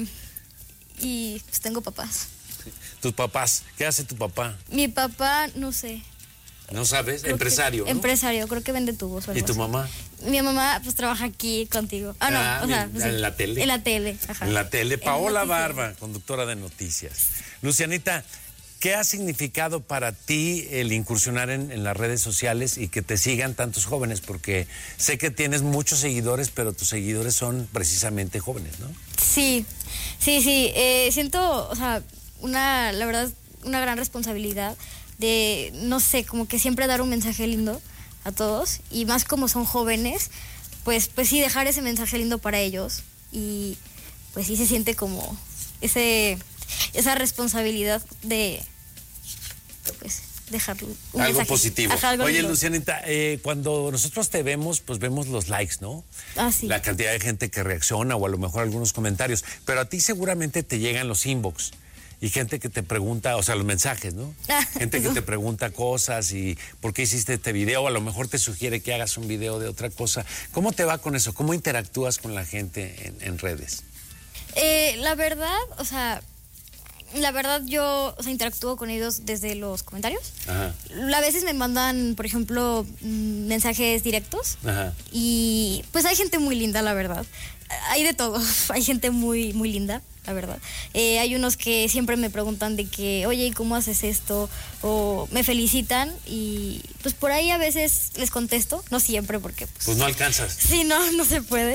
Speaker 16: y pues tengo papás.
Speaker 15: ¿Tus papás? ¿Qué hace tu papá?
Speaker 16: Mi papá, no sé.
Speaker 15: ¿No sabes?
Speaker 16: Creo
Speaker 15: Empresario,
Speaker 16: que,
Speaker 15: ¿no?
Speaker 16: Empresario, creo que vende tubos o algo
Speaker 15: ¿Y tu
Speaker 16: así.
Speaker 15: mamá?
Speaker 16: Mi mamá, pues, trabaja aquí contigo. Ah, no,
Speaker 15: Ah,
Speaker 16: o sea...
Speaker 15: en,
Speaker 16: pues,
Speaker 15: en
Speaker 16: sí.
Speaker 15: la tele.
Speaker 16: En la tele, ajá.
Speaker 15: En la tele.
Speaker 16: En
Speaker 15: Paola
Speaker 16: noticias.
Speaker 15: Barba, conductora de noticias. Lucianita, ¿qué ha significado para ti el incursionar en, en las redes sociales y que te sigan tantos jóvenes? Porque sé que tienes muchos seguidores, pero tus seguidores son precisamente jóvenes, ¿no?
Speaker 16: Sí, sí, sí. Eh, siento, o sea, una, la verdad, una gran responsabilidad de, no sé, como que siempre dar un mensaje lindo a todos, y más como son jóvenes, pues, pues sí, dejar ese mensaje lindo para ellos, y pues sí se siente como ese, esa responsabilidad de, pues, dejar un
Speaker 15: Algo
Speaker 16: mensaje.
Speaker 15: positivo.
Speaker 16: Ajá, algo
Speaker 15: Oye,
Speaker 16: lindo.
Speaker 15: Lucianita, eh, cuando nosotros te vemos, pues vemos los likes, ¿no?
Speaker 16: Ah, sí.
Speaker 15: La cantidad de gente que reacciona o a lo mejor algunos comentarios, pero a ti seguramente te llegan los inbox. Y gente que te pregunta, o sea, los mensajes, ¿no? Gente que te pregunta cosas y por qué hiciste este video, o a lo mejor te sugiere que hagas un video de otra cosa. ¿Cómo te va con eso? ¿Cómo interactúas con la gente en, en redes?
Speaker 16: Eh, la verdad, o sea, la verdad yo, o sea, interactúo con ellos desde los comentarios.
Speaker 15: Ajá.
Speaker 16: A veces me mandan, por ejemplo, mm, mensajes directos.
Speaker 15: Ajá.
Speaker 16: Y pues hay gente muy linda, la verdad. Hay de todo. Hay gente muy, muy linda, la verdad. Eh, hay unos que siempre me preguntan de que, oye, ¿y cómo haces esto? O me felicitan y pues por ahí a veces les contesto. No siempre porque... Pues,
Speaker 15: Pues no alcanzas.
Speaker 16: sí, no, no se puede.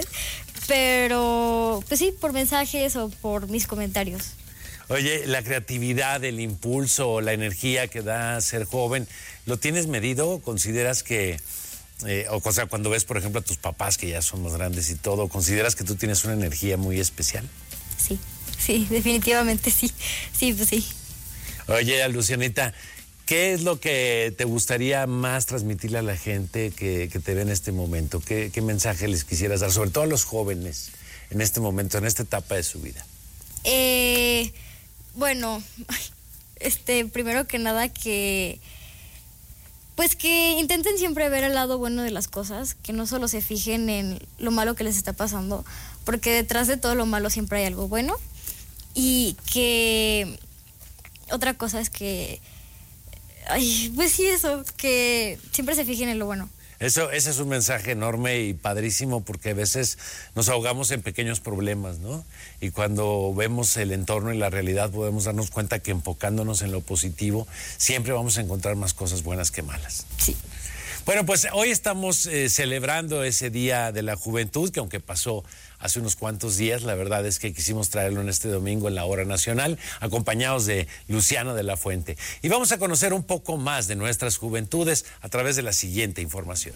Speaker 16: Pero pues sí, por mensajes o por mis comentarios.
Speaker 15: Oye, la creatividad, el impulso, la energía que da ser joven, ¿lo tienes medido? ¿Consideras que... Eh, o, o sea, cuando ves, por ejemplo, a tus papás que ya son más grandes y todo, ¿consideras que tú tienes una energía muy especial?
Speaker 16: Sí, sí, definitivamente sí. Sí, pues sí.
Speaker 15: Oye, Lucianita, ¿qué es lo que te gustaría más transmitirle a la gente que, que te ve en este momento? ¿Qué, ¿Qué mensaje les quisieras dar, sobre todo a los jóvenes en este momento, en esta etapa de su vida?
Speaker 16: Eh, bueno, este, primero que nada que... Pues que intenten siempre ver el lado bueno de las cosas, que no solo se fijen en lo malo que les está pasando, porque detrás de todo lo malo siempre hay algo bueno. Y que otra cosa es que, ay, pues sí, eso, que siempre se fijen en lo bueno.
Speaker 15: Eso, ese es un mensaje enorme y padrísimo porque a veces nos ahogamos en pequeños problemas, ¿no? Y cuando vemos el entorno y la realidad podemos darnos cuenta que enfocándonos en lo positivo siempre vamos a encontrar más cosas buenas que malas.
Speaker 16: Sí.
Speaker 15: Bueno, pues hoy estamos eh, celebrando ese Día de la Juventud, que aunque pasó hace unos cuantos días, la verdad es que quisimos traerlo en este domingo en la Hora Nacional, acompañados de Luciana de la Fuente. Y vamos a conocer un poco más de nuestras juventudes a través de la siguiente información.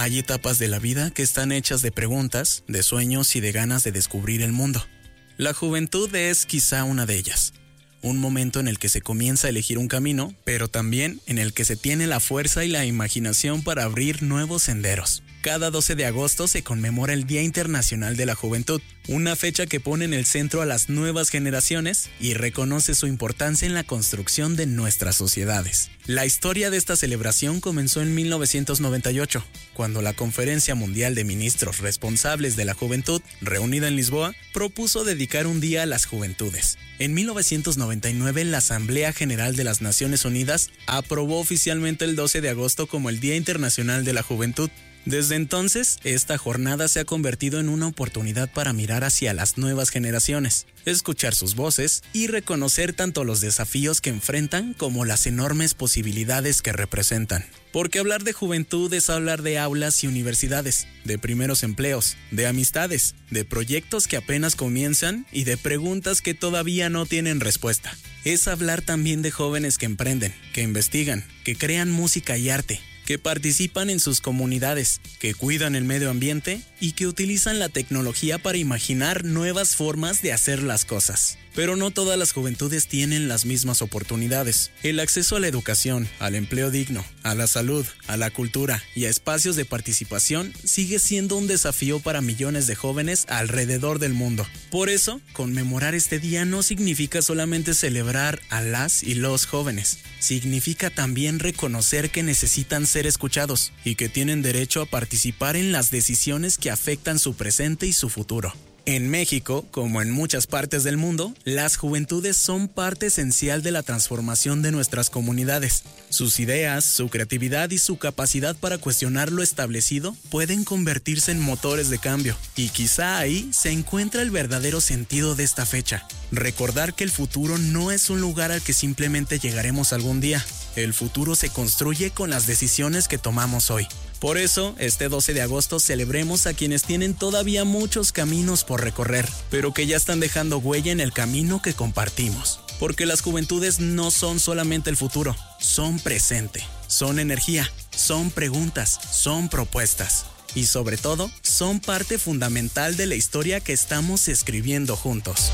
Speaker 17: Hay etapas de la vida que están hechas de preguntas, de sueños y de ganas de descubrir el mundo. La juventud es quizá una de ellas. Un momento en el que se comienza a elegir un camino, pero también en el que se tiene la fuerza y la imaginación para abrir nuevos senderos. Cada doce de agosto se conmemora el Día Internacional de la Juventud, una fecha que pone en el centro a las nuevas generaciones y reconoce su importancia en la construcción de nuestras sociedades. La historia de esta celebración comenzó en mil novecientos noventa y ocho, cuando la Conferencia Mundial de Ministros Responsables de la Juventud, reunida en Lisboa, propuso dedicar un día a las juventudes. En mil novecientos noventa y nueve, la Asamblea General de las Naciones Unidas aprobó oficialmente el doce de agosto como el Día Internacional de la Juventud. Desde entonces, esta jornada se ha convertido en una oportunidad para mirar hacia las nuevas generaciones, escuchar sus voces y reconocer tanto los desafíos que enfrentan como las enormes posibilidades que representan. Porque hablar de juventud es hablar de aulas y universidades, de primeros empleos, de amistades, de proyectos que apenas comienzan y de preguntas que todavía no tienen respuesta. Es hablar también de jóvenes que emprenden, que investigan, que crean música y arte, que participan en sus comunidades, que cuidan el medio ambiente y que utilizan la tecnología para imaginar nuevas formas de hacer las cosas. Pero no todas las juventudes tienen las mismas oportunidades. El acceso a la educación, al empleo digno, a la salud, a la cultura y a espacios de participación sigue siendo un desafío para millones de jóvenes alrededor del mundo. Por eso, conmemorar este día no significa solamente celebrar a las y los jóvenes. Significa también reconocer que necesitan ser escuchados y que tienen derecho a participar en las decisiones que afectan su presente y su futuro. En México, como en muchas partes del mundo, las juventudes son parte esencial de la transformación de nuestras comunidades. Sus ideas, su creatividad y su capacidad para cuestionar lo establecido pueden convertirse en motores de cambio. Y quizá ahí se encuentra el verdadero sentido de esta fecha. Recordar que el futuro no es un lugar al que simplemente llegaremos algún día. El futuro se construye con las decisiones que tomamos hoy. Por eso, este doce de agosto celebremos a quienes tienen todavía muchos caminos por recorrer, pero que ya están dejando huella en el camino que compartimos. Porque las juventudes no son solamente el futuro, son presente, son energía, son preguntas, son propuestas. Y sobre todo, son parte fundamental de la historia que estamos escribiendo juntos.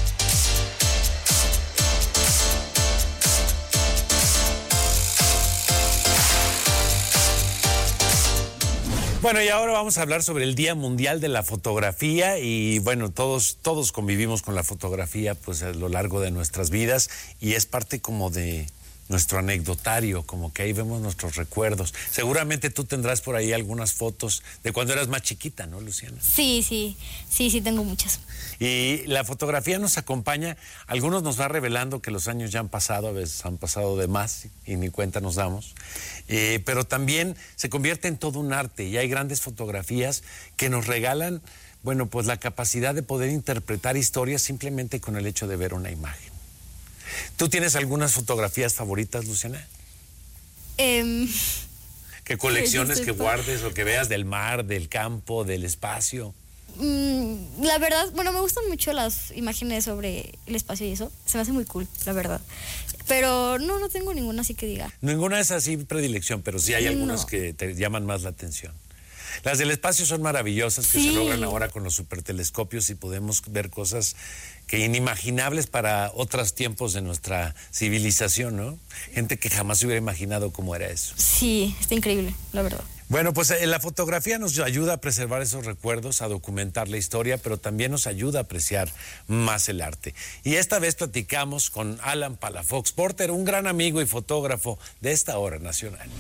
Speaker 15: Bueno, y ahora vamos a hablar sobre el Día Mundial de la Fotografía y bueno, todos, todos convivimos con la fotografía pues a lo largo de nuestras vidas y es parte como de nuestro anecdotario, como que ahí vemos nuestros recuerdos. Seguramente tú tendrás por ahí algunas fotos de cuando eras más chiquita, ¿no, Luciana?
Speaker 16: Sí, sí, sí, sí, tengo muchas.
Speaker 15: Y la fotografía nos acompaña, algunos nos va revelando que los años ya han pasado, a veces han pasado de más y ni cuenta nos damos, eh, pero también se convierte en todo un arte y hay grandes fotografías que nos regalan, bueno, pues la capacidad de poder interpretar historias simplemente con el hecho de ver una imagen. ¿Tú tienes algunas fotografías favoritas, Luciana?
Speaker 16: Eh,
Speaker 15: ¿Qué colecciones que guardes o que veas del mar, del campo, del espacio?
Speaker 16: Mm, la verdad, bueno, me gustan mucho las imágenes sobre el espacio y eso. Se me hace muy cool, la verdad. Pero no, no tengo ninguna así que diga.
Speaker 15: Ninguna es así predilección, pero sí hay algunas
Speaker 16: No.
Speaker 15: que te llaman más la atención. Las del espacio son maravillosas, que
Speaker 16: Sí.
Speaker 15: se logran ahora con los supertelescopios y podemos ver cosas que inimaginables para otros tiempos de nuestra civilización, ¿no? Gente que jamás se hubiera imaginado cómo era eso.
Speaker 16: Sí, está increíble, la verdad.
Speaker 15: Bueno, pues eh, la fotografía nos ayuda a preservar esos recuerdos, a documentar la historia, pero también nos ayuda a apreciar más el arte. Y esta vez platicamos con Alan Palafox Porter, un gran amigo y fotógrafo de esta hora nacional.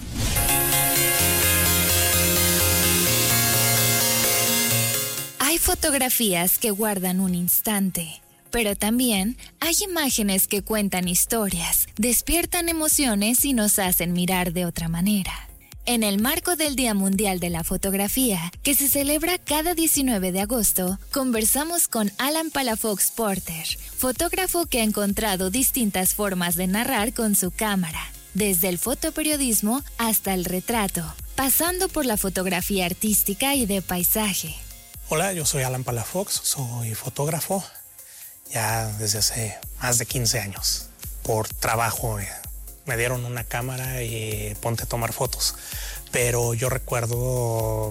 Speaker 18: Hay fotografías que guardan un instante, pero también hay imágenes que cuentan historias, despiertan emociones y nos hacen mirar de otra manera. En el marco del Día Mundial de la Fotografía, que se celebra cada diecinueve de agosto, conversamos con Alan Palafox Porter, fotógrafo que ha encontrado distintas formas de narrar con su cámara, desde el fotoperiodismo hasta el retrato, pasando por la fotografía artística y de paisaje.
Speaker 19: Hola, yo soy Alan Palafox, soy fotógrafo ya desde hace más de quince años. Por trabajo eh, me dieron una cámara y ponte a tomar fotos. Pero yo recuerdo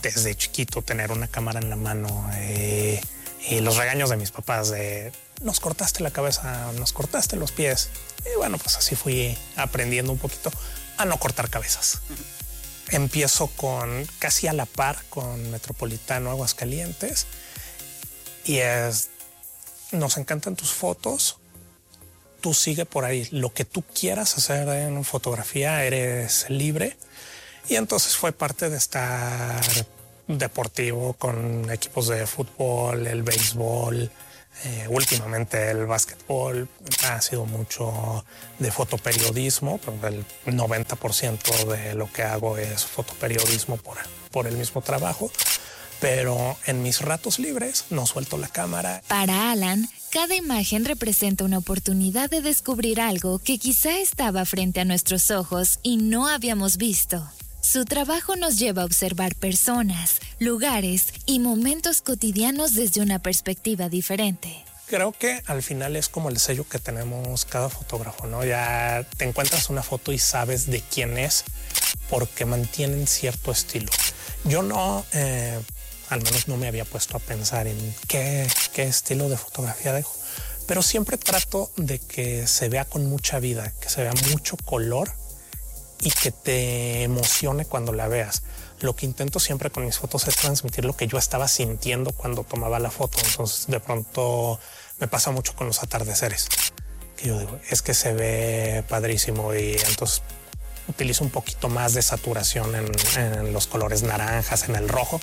Speaker 19: desde chiquito tener una cámara en la mano eh, y los regaños de mis papás de nos cortaste la cabeza, nos cortaste los pies. Y bueno, pues así fui aprendiendo un poquito a no cortar cabezas. Empiezo con casi a la par con Metropolitano Aguascalientes y es, nos encantan tus fotos, tú sigue por ahí, lo que tú quieras hacer en fotografía eres libre. Y entonces fue parte de estar deportivo con equipos de fútbol, el béisbol, eh, últimamente el básquetbol. Ha sido mucho de fotoperiodismo, pero el noventa por ciento de lo que hago es fotoperiodismo por, por el mismo trabajo. Pero en mis ratos libres no suelto la cámara.
Speaker 18: Para Alan, cada imagen representa una oportunidad de descubrir algo que quizá estaba frente a nuestros ojos y no habíamos visto. Su trabajo nos lleva a observar personas, lugares y momentos cotidianos desde una perspectiva diferente.
Speaker 19: Creo que al final es como el sello que tenemos cada fotógrafo, ¿no? Ya te encuentras una foto y sabes de quién es porque mantienen cierto estilo. Yo no, eh, al menos no me había puesto a pensar en qué, qué estilo de fotografía dejo, pero siempre trato de que se vea con mucha vida, que se vea mucho color y que te emocione cuando la veas. Lo que intento siempre con mis fotos es transmitir lo que yo estaba sintiendo cuando tomaba la foto. Entonces de pronto me pasa mucho con los atardeceres, que yo digo, es que se ve padrísimo y entonces utilizo un poquito más de saturación en, en los colores naranjas, en el rojo.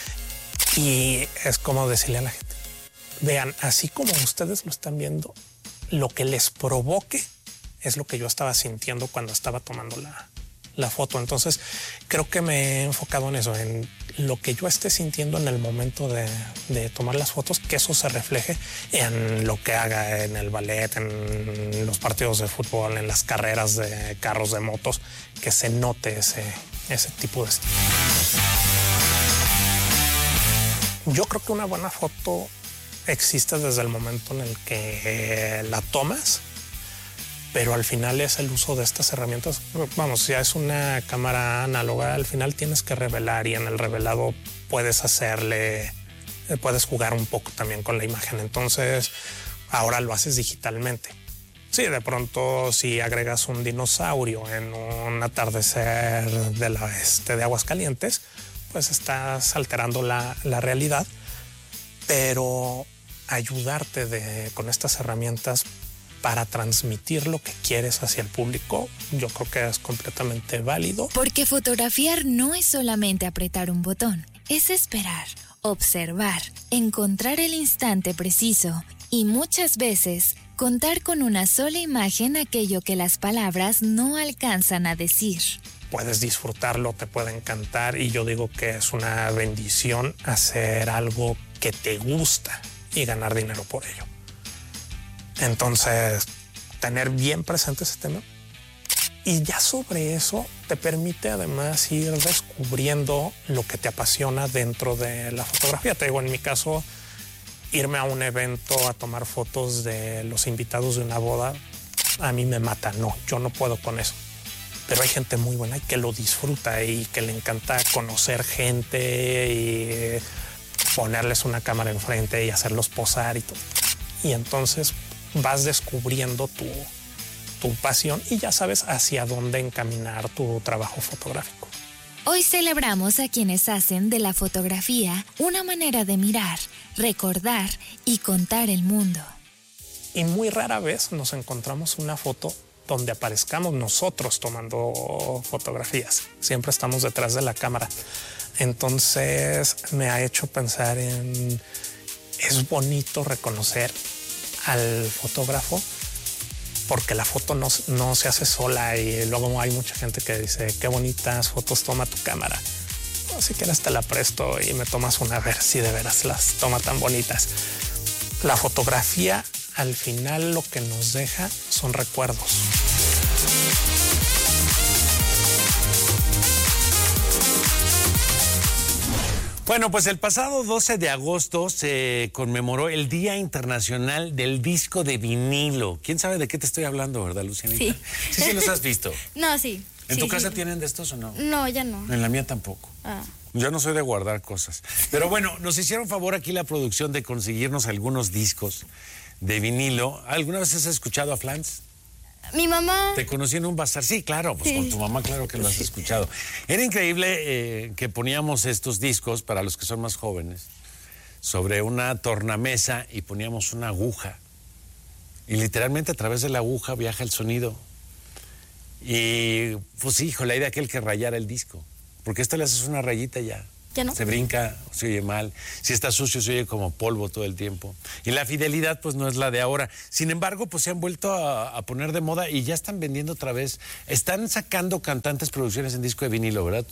Speaker 19: Y es como decirle a la gente, vean, así como ustedes lo están viendo, lo que les provoque es lo que yo estaba sintiendo cuando estaba tomando la, la foto. Entonces creo que me he enfocado en eso, en lo que yo esté sintiendo en el momento de, de tomar las fotos, que eso se refleje en lo que haga en el ballet, en los partidos de fútbol, en las carreras de carros, de motos, que se note ese, ese tipo de estilo. Yo creo que una buena foto existe desde el momento en el que la tomas, pero al final es el uso de estas herramientas. Vamos, ya es una cámara análoga, al final tienes que revelar y en el revelado puedes hacerle, puedes jugar un poco también con la imagen. Entonces ahora lo haces digitalmente. Sí, de pronto si agregas un dinosaurio en un atardecer de la este de Aguascalientes, pues estás alterando la, la realidad, pero ayudarte de, con estas herramientas para transmitir lo que quieres hacia el público, yo creo que es completamente válido.
Speaker 18: Porque fotografiar no es solamente apretar un botón, es esperar, observar, encontrar el instante preciso y muchas veces contar con una sola imagen aquello que las palabras no alcanzan a decir.
Speaker 19: Puedes disfrutarlo, te puede encantar y yo digo que es una bendición hacer algo que te gusta y ganar dinero por ello. Entonces, tener bien presente ese tema y ya sobre eso te permite además ir descubriendo lo que te apasiona dentro de la fotografía. Te digo, en mi caso, irme a un evento a tomar fotos de los invitados de una boda, a mí me mata. No, yo no puedo con eso. Pero hay gente muy buena y que lo disfruta y que le encanta conocer gente y ponerles una cámara enfrente y hacerlos posar y todo. Y entonces vas descubriendo tu, tu pasión y ya sabes hacia dónde encaminar tu trabajo fotográfico.
Speaker 18: Hoy celebramos a quienes hacen de la fotografía una manera de mirar, recordar y contar el mundo.
Speaker 19: Y muy rara vez nos encontramos una foto donde aparezcamos nosotros tomando fotografías. Siempre estamos detrás de la cámara. Entonces me ha hecho pensar en... Es bonito reconocer al fotógrafo porque la foto no, no se hace sola y luego hay mucha gente que dice qué bonitas fotos toma tu cámara. No, si quieres te la presto y me tomas una a ver si de veras las toma tan bonitas. La fotografía al final lo que nos deja son recuerdos.
Speaker 15: Bueno, pues el pasado doce de agosto se conmemoró el Día Internacional del Disco de Vinilo. ¿Quién sabe de qué te estoy hablando, verdad, Lucianita?
Speaker 16: Sí.
Speaker 15: Sí, sí los has visto.
Speaker 16: No, sí.
Speaker 15: ¿En
Speaker 16: sí,
Speaker 15: tu casa
Speaker 16: sí.
Speaker 15: tienen de estos o no?
Speaker 16: No, ya no.
Speaker 15: En la mía tampoco.
Speaker 16: Ah.
Speaker 15: Yo no soy de guardar cosas. Pero bueno, nos hicieron favor aquí la producción de conseguirnos algunos discos de vinilo. ¿Alguna vez has escuchado a Flans?
Speaker 16: Mi mamá...
Speaker 15: Te conocí en un bazar. Sí, claro, pues sí. Con tu mamá claro que lo has escuchado. Era increíble eh, que poníamos estos discos, para los que son más jóvenes, sobre una tornamesa y poníamos una aguja. Y literalmente a través de la aguja viaja el sonido. Y pues hijo, la idea aquel que rayara el disco. Porque esto le haces una rayita y ya.
Speaker 16: Ya no.
Speaker 15: Se brinca, se oye mal. Si está sucio, se oye como polvo todo el tiempo. Y la fidelidad, pues, no es la de ahora. Sin embargo, pues se han vuelto a, a poner de moda y ya están vendiendo otra vez. Están sacando cantantes producciones en disco de vinilo, ¿verdad?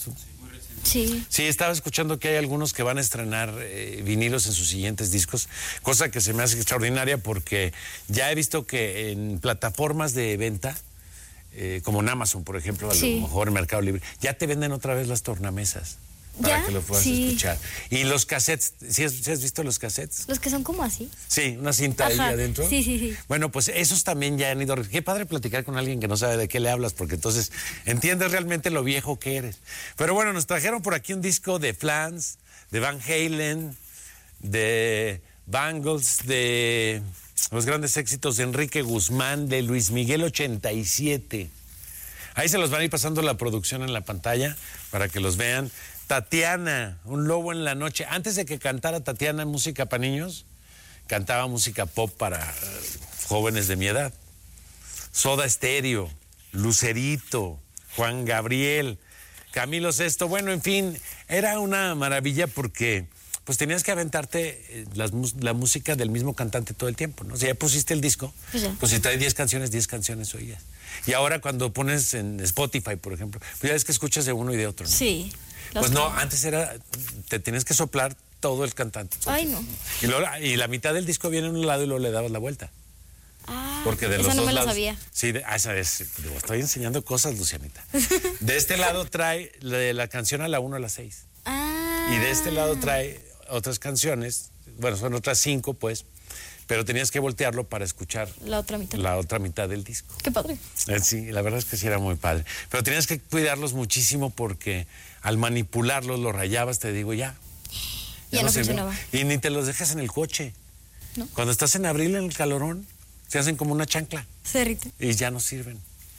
Speaker 16: Sí.
Speaker 15: Sí, estaba escuchando que hay algunos que van a estrenar eh, vinilos en sus siguientes discos, cosa que se me hace extraordinaria porque ya he visto que en plataformas de venta, eh, como en Amazon, por ejemplo, a
Speaker 16: Sí.
Speaker 15: lo mejor en Mercado Libre, ya te venden otra vez las tornamesas. Para
Speaker 16: ¿Ya?
Speaker 15: que lo puedas
Speaker 16: Sí.
Speaker 15: escuchar. Y los cassettes, ¿sí has, sí has visto los cassettes?
Speaker 16: Los que son como así.
Speaker 15: Sí, una cinta ahí
Speaker 16: Ajá.
Speaker 15: adentro.
Speaker 16: Sí, sí, sí.
Speaker 15: Bueno, pues esos también ya han ido. Qué padre platicar con alguien que no sabe de qué le hablas, porque entonces entiendes realmente lo viejo que eres. Pero bueno, nos trajeron por aquí un disco de Flans, de Van Halen, de Bangles, de los grandes éxitos de Enrique Guzmán, de Luis Miguel ochenta y siete. Ahí se los van a ir pasando la producción en la pantalla para que los vean. Tatiana, Un lobo en la noche. Antes de que cantara Tatiana música para niños, cantaba música pop para uh, jóvenes de mi edad. Soda Stereo, Lucerito, Juan Gabriel, Camilo Sesto. Bueno, en fin, era una maravilla porque pues tenías que aventarte eh, las, la música del mismo cantante todo el tiempo, ¿no? Si ya pusiste el disco,
Speaker 16: Pues ya.
Speaker 15: pues si trae diez canciones, diez canciones oías. Y ahora cuando pones en Spotify, por ejemplo, pues ya ves que escuchas de uno y de otro, ¿no?
Speaker 16: Sí.
Speaker 15: Pues no, antes era, te tienes que soplar todo el cantante.
Speaker 16: Ay, no.
Speaker 15: Y, luego, y la mitad del disco viene en un lado y luego le dabas la vuelta.
Speaker 16: Ah,
Speaker 15: Porque de
Speaker 16: esa
Speaker 15: los
Speaker 16: no
Speaker 15: dos
Speaker 16: me la
Speaker 15: lados.
Speaker 16: sabía.
Speaker 15: Sí, de, ah, esa es, digo, estoy enseñando cosas, Lucianita. De este lado trae la, la canción a la una a las seis.
Speaker 16: Ah.
Speaker 15: Y de este lado trae otras canciones, bueno, son otras cinco, pues, pero tenías que voltearlo para escuchar
Speaker 16: La otra mitad.
Speaker 15: la otra mitad del disco.
Speaker 16: Qué padre.
Speaker 15: Eh, Sí, la verdad es que sí era muy padre. Pero tenías que cuidarlos muchísimo porque al manipularlos, los rayabas, te digo, ya.
Speaker 16: Ya no
Speaker 15: sirvió.
Speaker 16: funcionaba.
Speaker 15: Y ni te los dejas en el coche.
Speaker 16: No.
Speaker 15: Cuando estás en abril en el calorón, se hacen como una chancla
Speaker 16: Se derrite.
Speaker 15: y ya no sirven.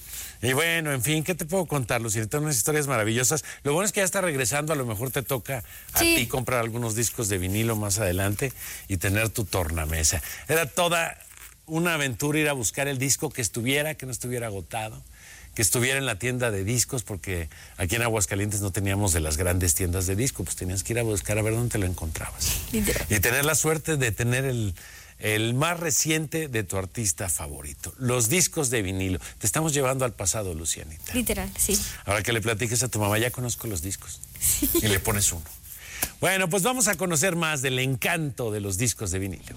Speaker 15: Y bueno, en fin, ¿qué te puedo contar, Lucianita? Unas historias maravillosas. Lo bueno es que ya está regresando, a lo mejor te toca a
Speaker 16: Sí.
Speaker 15: ti comprar algunos discos de vinilo más adelante y tener tu tornamesa. Era toda una aventura ir a buscar el disco que estuviera, que no estuviera agotado, que estuviera en la tienda de discos, porque aquí en Aguascalientes no teníamos de las grandes tiendas de discos, pues tenías que ir a buscar a ver dónde te lo encontrabas.
Speaker 16: Literal.
Speaker 15: Y tener la suerte de tener el, el más reciente de tu artista favorito, los discos de vinilo. Te estamos llevando al pasado, Lucianita.
Speaker 16: Literal, sí.
Speaker 15: Ahora que le platiques a tu mamá, ya conozco los discos. Y le pones uno. Bueno, pues vamos a conocer más del encanto de los discos de vinilo.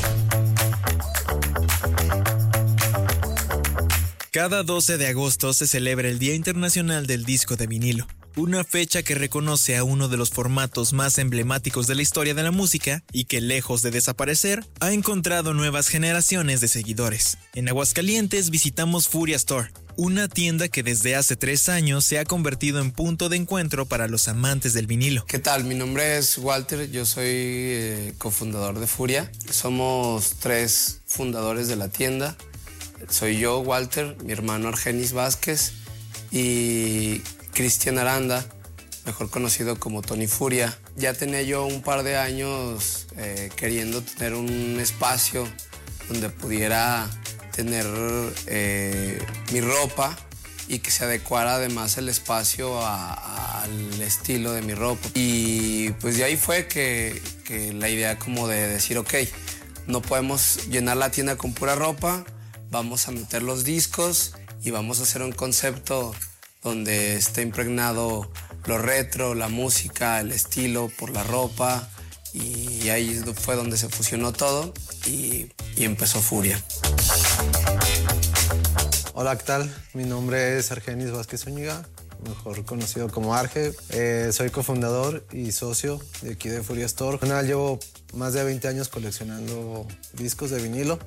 Speaker 20: Cada doce de agosto se celebra el Día Internacional del Disco de Vinilo, una fecha que reconoce a uno de los formatos más emblemáticos de la historia de la música y que, lejos de desaparecer, ha encontrado nuevas generaciones de seguidores. En Aguascalientes visitamos Furia Store, una tienda que desde hace tres años se ha convertido en punto de encuentro para los amantes del vinilo.
Speaker 21: ¿Qué tal? Mi nombre es Walter, yo soy eh, cofundador de Furia. Somos tres fundadores de la tienda. Soy yo, Walter, mi hermano Argenis Vázquez y Cristian Aranda, mejor conocido como Tony Furia. Ya tenía yo un par de años eh, queriendo tener un espacio donde pudiera tener eh, mi ropa y que se adecuara además el espacio a, a, al estilo de mi ropa. Y pues de ahí fue que, que la idea como de decir, ok, no podemos llenar la tienda con pura ropa, vamos a meter los discos y vamos a hacer un concepto donde esté impregnado lo retro, la música, el estilo por la ropa, y ahí fue donde se fusionó todo y, y empezó Furia.
Speaker 22: Hola, ¿qué tal? Mi nombre es Argenis Vázquez Zúñiga, mejor conocido como Arge. Eh, soy cofundador y socio de aquí de Furia Store. Bueno, llevo más de veinte años coleccionando discos de vinilo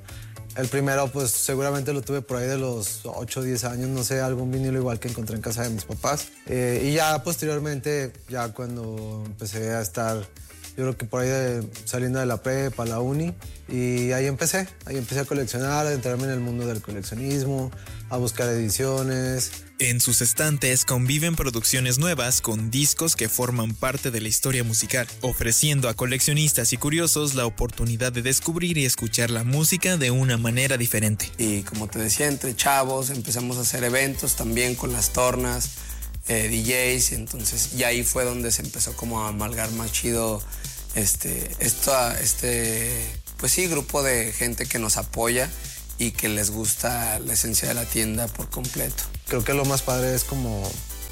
Speaker 22: El primero, pues seguramente lo tuve por ahí de los ocho o diez años, no sé, algún vinilo igual que encontré en casa de mis papás. Eh, y ya posteriormente, ya cuando empecé a estar, yo creo que por ahí de, saliendo de la prepa, la uni, y ahí empecé, ahí empecé a coleccionar, a entrarme en el mundo del coleccionismo, a buscar ediciones.
Speaker 20: En sus estantes conviven producciones nuevas con discos que forman parte de la historia musical, ofreciendo a coleccionistas y curiosos la oportunidad de descubrir y escuchar la música de una manera diferente.
Speaker 21: Y como te decía, entre chavos empezamos a hacer eventos también con las tornas, eh, D Js, entonces y ahí fue donde se empezó como a amalgar más chido este, esto, este, pues sí, grupo de gente que nos apoya y que les gusta la esencia de la tienda por completo.
Speaker 22: Creo que lo más padre es como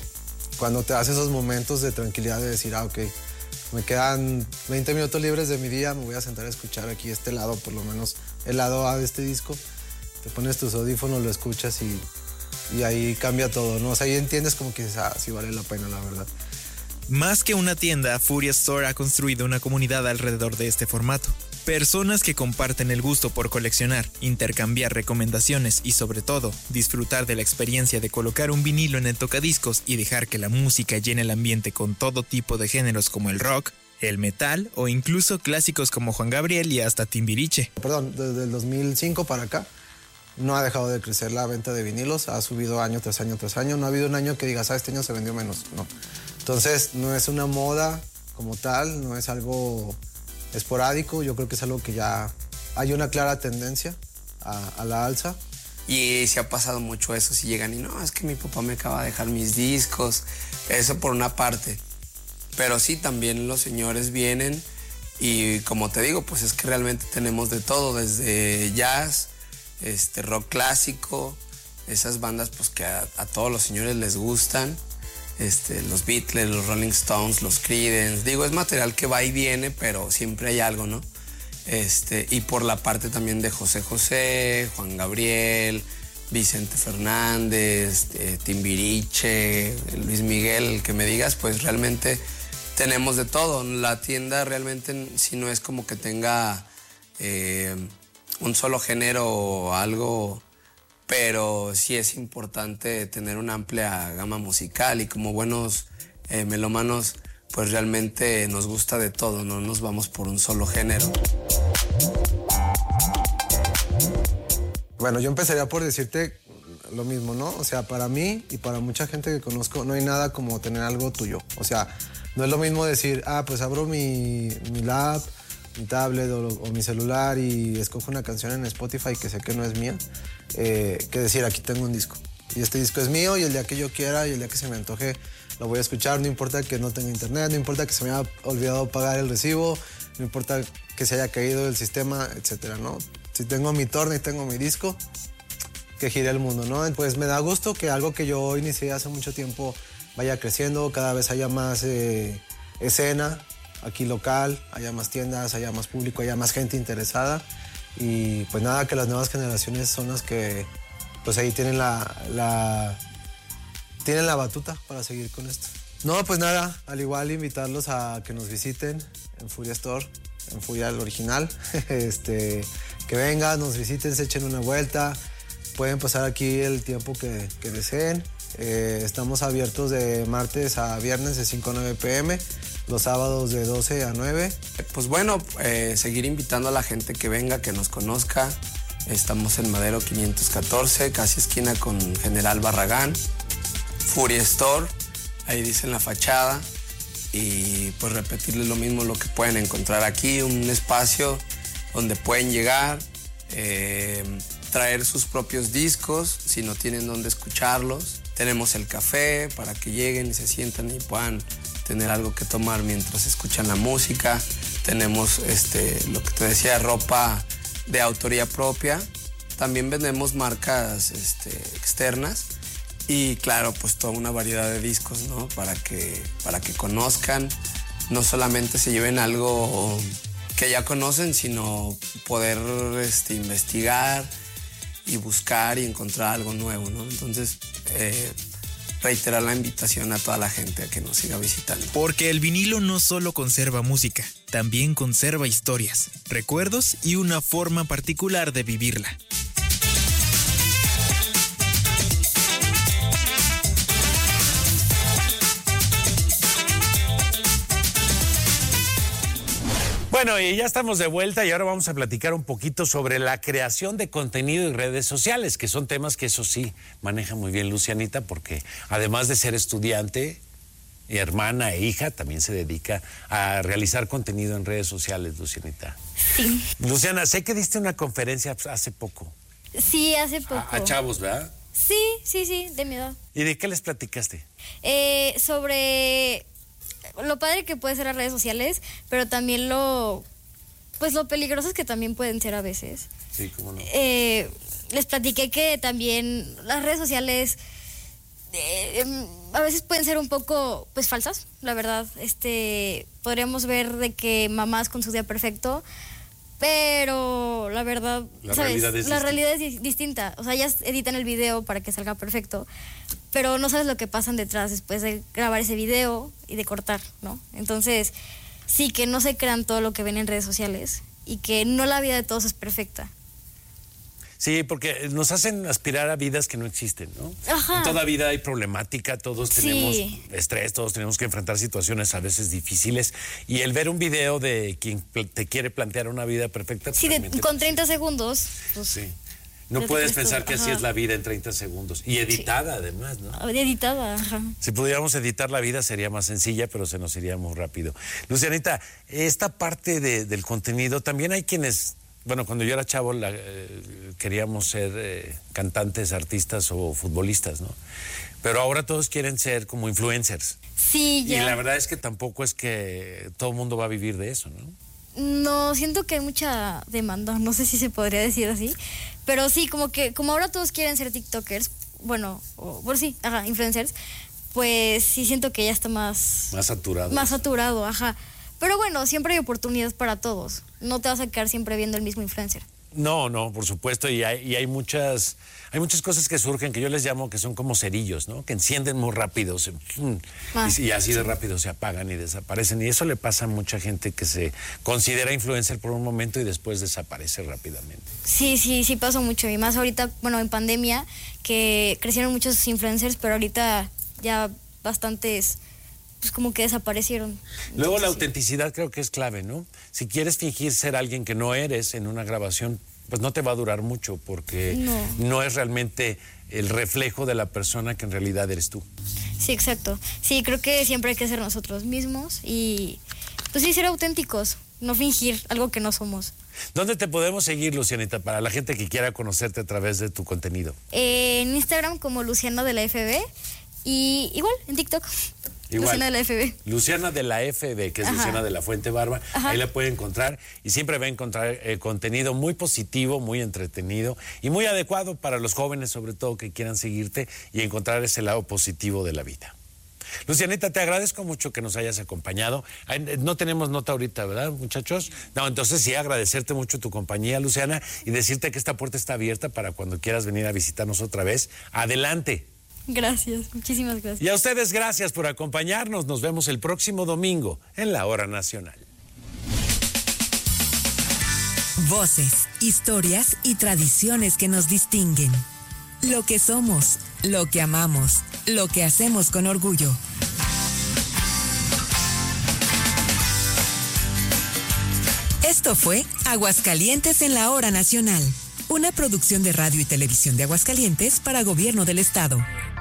Speaker 22: cuando te haces esos momentos de tranquilidad de decir, ah, ok, me quedan veinte minutos libres de mi día, me voy a sentar a escuchar aquí este lado, por lo menos el lado A de este disco. Te pones tus audífonos, lo escuchas y, y ahí cambia todo, ¿no? O sea, ahí entiendes como que dices, ah, sí vale la pena, la verdad.
Speaker 20: Más que una tienda, Furia Store ha construido una comunidad alrededor de este formato. Personas que comparten el gusto por coleccionar, intercambiar recomendaciones y sobre todo, disfrutar de la experiencia de colocar un vinilo en el tocadiscos y dejar que la música llene el ambiente con todo tipo de géneros como el rock, el metal o incluso clásicos como Juan Gabriel y hasta Timbiriche.
Speaker 22: Perdón, desde el dos mil cinco para acá no ha dejado de crecer la venta de vinilos, ha subido año tras año tras año, no ha habido un año que digas, ah, este año se vendió menos, no. Entonces, no es una moda como tal, no es algo esporádico, yo creo que es algo que ya hay una clara tendencia a, a la alza.
Speaker 21: Y se ha pasado mucho eso, si llegan y no, es que mi papá me acaba de dejar mis discos, eso por una parte. Pero sí, también los señores vienen y como te digo, pues es que realmente tenemos de todo, desde jazz, este, rock clásico, esas bandas pues que a, a todos los señores les gustan. Este, los Beatles, los Rolling Stones, los Creedence. Digo, es material que va y viene, pero siempre hay algo, ¿no? Este, y por la parte también de José José, Juan Gabriel, Vicente Fernández, eh, Timbiriche, Luis Miguel, el que me digas, pues realmente tenemos de todo. La tienda realmente si no es como que tenga eh, un solo género o algo, pero sí es importante tener una amplia gama musical y como buenos eh, melómanos, pues realmente nos gusta de todo, no nos vamos por un solo género.
Speaker 22: Bueno, yo empezaría por decirte lo mismo, ¿no? O sea, para mí y para mucha gente que conozco, no hay nada como tener algo tuyo. O sea, no es lo mismo decir, ah, pues abro mi, mi lap, mi tablet o, o mi celular y escojo una canción en Spotify que sé que no es mía, eh, que decir, aquí tengo un disco. Y este disco es mío y el día que yo quiera y el día que se me antoje lo voy a escuchar, no importa que no tenga internet, no importa que se me haya olvidado pagar el recibo, no importa que se haya caído el sistema, etcétera, ¿no? Si tengo mi torna y tengo mi disco, que gire el mundo, ¿no? Pues me da gusto que algo que yo inicié hace mucho tiempo vaya creciendo, cada vez haya más eh, escena aquí local, haya más tiendas, haya más público, haya más gente interesada y pues nada, que las nuevas generaciones son las que pues ahí tienen la, la, tienen la batuta para seguir con esto. No, pues nada, al igual invitarlos a que nos visiten en Furia Store, en Furia el original, este, que vengan, nos visiten, se echen una vuelta, pueden pasar aquí el tiempo que, que deseen. Eh, estamos abiertos de martes a viernes de cinco a nueve pm, los sábados de doce a nueve.
Speaker 21: Pues bueno, eh, seguir invitando a la gente que venga, que nos conozca. Estamos en Madero quinientos catorce, casi esquina con General Barragán. Furia Store, ahí dice en la fachada. Y pues repetirles lo mismo, lo que pueden encontrar aquí, un espacio donde pueden llegar, eh, traer sus propios discos, si no tienen dónde escucharlos. Tenemos el café para que lleguen y se sientan y puedan tener algo que tomar mientras escuchan la música. Tenemos este, lo que te decía, ropa de autoría propia. También vendemos marcas este, externas y claro, pues toda una variedad de discos, ¿no? Para que, para que conozcan, no solamente se lleven algo que ya conocen, sino poder este, investigar y buscar y encontrar algo nuevo, ¿no? Entonces, eh, reiterar la invitación a toda la gente a que nos siga visitando.
Speaker 20: Porque el vinilo no solo conserva música, también conserva historias, recuerdos y una forma particular de vivirla.
Speaker 15: Bueno, y ya estamos de vuelta y ahora vamos a platicar un poquito sobre la creación de contenido y redes sociales, que son temas que eso sí maneja muy bien Lucianita, porque además de ser estudiante, hermana e hija, también se dedica a realizar contenido en redes sociales, Lucianita.
Speaker 16: Sí.
Speaker 15: Luciana, sé que diste una conferencia hace poco.
Speaker 16: Sí, hace poco.
Speaker 15: A, a chavos, ¿verdad?
Speaker 16: Sí, sí, sí, de mi edad.
Speaker 15: ¿Y de qué les platicaste?
Speaker 16: Eh, sobre lo padre que puede ser las redes sociales, pero también lo, pues lo peligrosas que también pueden ser a veces.
Speaker 15: Sí, cómo no.
Speaker 16: Eh, les platiqué que también las redes sociales eh, a veces pueden ser un poco, pues, falsas, la verdad. Este, podríamos ver de que mamás con su día perfecto, pero la verdad,
Speaker 15: la
Speaker 16: ¿sabes?
Speaker 15: Realidad es
Speaker 16: la
Speaker 15: distinta.
Speaker 16: realidad es di- distinta. O sea, ellas editan el video para que salga perfecto, pero no sabes lo que pasan detrás después de grabar ese video y de cortar, ¿no? Entonces, sí, que no se crean todo lo que ven en redes sociales y que no la vida de todos es perfecta.
Speaker 15: Sí, porque nos hacen aspirar a vidas que no existen, ¿no?
Speaker 16: Ajá.
Speaker 15: En toda vida hay problemática, todos tenemos
Speaker 16: Sí.
Speaker 15: estrés, todos tenemos que enfrentar situaciones a veces difíciles. Y el ver un video de quien pl- te quiere plantear una vida perfecta...
Speaker 16: Sí, de-
Speaker 15: realmente-
Speaker 16: con treinta segundos, pues,
Speaker 15: Sí. No
Speaker 16: ya te
Speaker 15: puedes
Speaker 16: crees
Speaker 15: pensar
Speaker 16: tú,
Speaker 15: que así
Speaker 16: ajá.
Speaker 15: es la vida en treinta segundos. Y editada, además, ¿no?
Speaker 16: editada, ajá.
Speaker 15: Si pudiéramos editar la vida sería más sencilla, pero se nos iría muy rápido. Lucianita, esta parte de- del contenido, también hay quienes... Bueno, cuando yo era chavo la, eh, queríamos ser eh, cantantes, artistas o futbolistas, ¿no? Pero ahora todos quieren ser como influencers.
Speaker 16: Sí, ya.
Speaker 15: Y la verdad es que tampoco es que todo el mundo va a vivir de eso, ¿no?
Speaker 16: No, siento que hay mucha demanda, no sé si se podría decir así, pero sí, como que, como ahora todos quieren ser tiktokers, bueno, o, bueno, sí, ajá, influencers, pues sí siento que ya está más...
Speaker 15: Más saturado.
Speaker 16: Más saturado, ajá. Pero bueno, siempre hay oportunidades para todos, no te vas a quedar siempre viendo el mismo influencer.
Speaker 15: No, no, por supuesto, y hay, y hay muchas hay muchas cosas que surgen que yo les llamo que son como cerillos, ¿no? Que encienden muy rápido se-
Speaker 16: Ah,
Speaker 15: y, y así de
Speaker 16: sí.
Speaker 15: rápido se apagan y desaparecen. Y eso le pasa a mucha gente que se considera influencer por un momento y después desaparece rápidamente.
Speaker 16: Sí, sí, sí pasó mucho, y más ahorita, bueno, en pandemia, que crecieron muchos influencers, pero ahorita ya bastantes, pues como que desaparecieron.
Speaker 15: Luego la autenticidad creo que es clave, ¿no? Si quieres fingir ser alguien que no eres en una grabación, pues no te va a durar mucho porque
Speaker 16: No.
Speaker 15: no es realmente el reflejo de la persona que en realidad eres tú.
Speaker 16: Sí, exacto. Sí, creo que siempre hay que ser nosotros mismos y, pues sí, ser auténticos, no fingir algo que no somos.
Speaker 15: ¿Dónde te podemos seguir, Lucianita, para la gente que quiera conocerte a través de tu contenido?
Speaker 16: Eh, en Instagram como Luciana de la F B y igual en TikTok.
Speaker 15: Igual.
Speaker 16: Luciana de la F B.
Speaker 15: Luciana de la F B, que es
Speaker 16: Ajá.
Speaker 15: Luciana de la Fuente Barba,
Speaker 16: Ajá.
Speaker 15: ahí la puede encontrar y siempre va a encontrar eh, contenido muy positivo, muy entretenido y muy adecuado para los jóvenes, sobre todo, que quieran seguirte y encontrar ese lado positivo de la vida. Lucianita, te agradezco mucho que nos hayas acompañado. Ay, no tenemos nota ahorita, ¿verdad, muchachos? No, entonces sí, agradecerte mucho tu compañía, Luciana, y decirte que esta puerta está abierta para cuando quieras venir a visitarnos otra vez. Adelante.
Speaker 16: Gracias, muchísimas gracias.
Speaker 15: Y a ustedes gracias por acompañarnos. Nos vemos el próximo domingo en la Hora Nacional.
Speaker 14: Voces, historias y tradiciones que nos distinguen. Lo que somos, lo que amamos, lo que hacemos con orgullo. Esto fue Aguascalientes en la Hora Nacional, una producción de Radio y Televisión de Aguascalientes para Gobierno del Estado.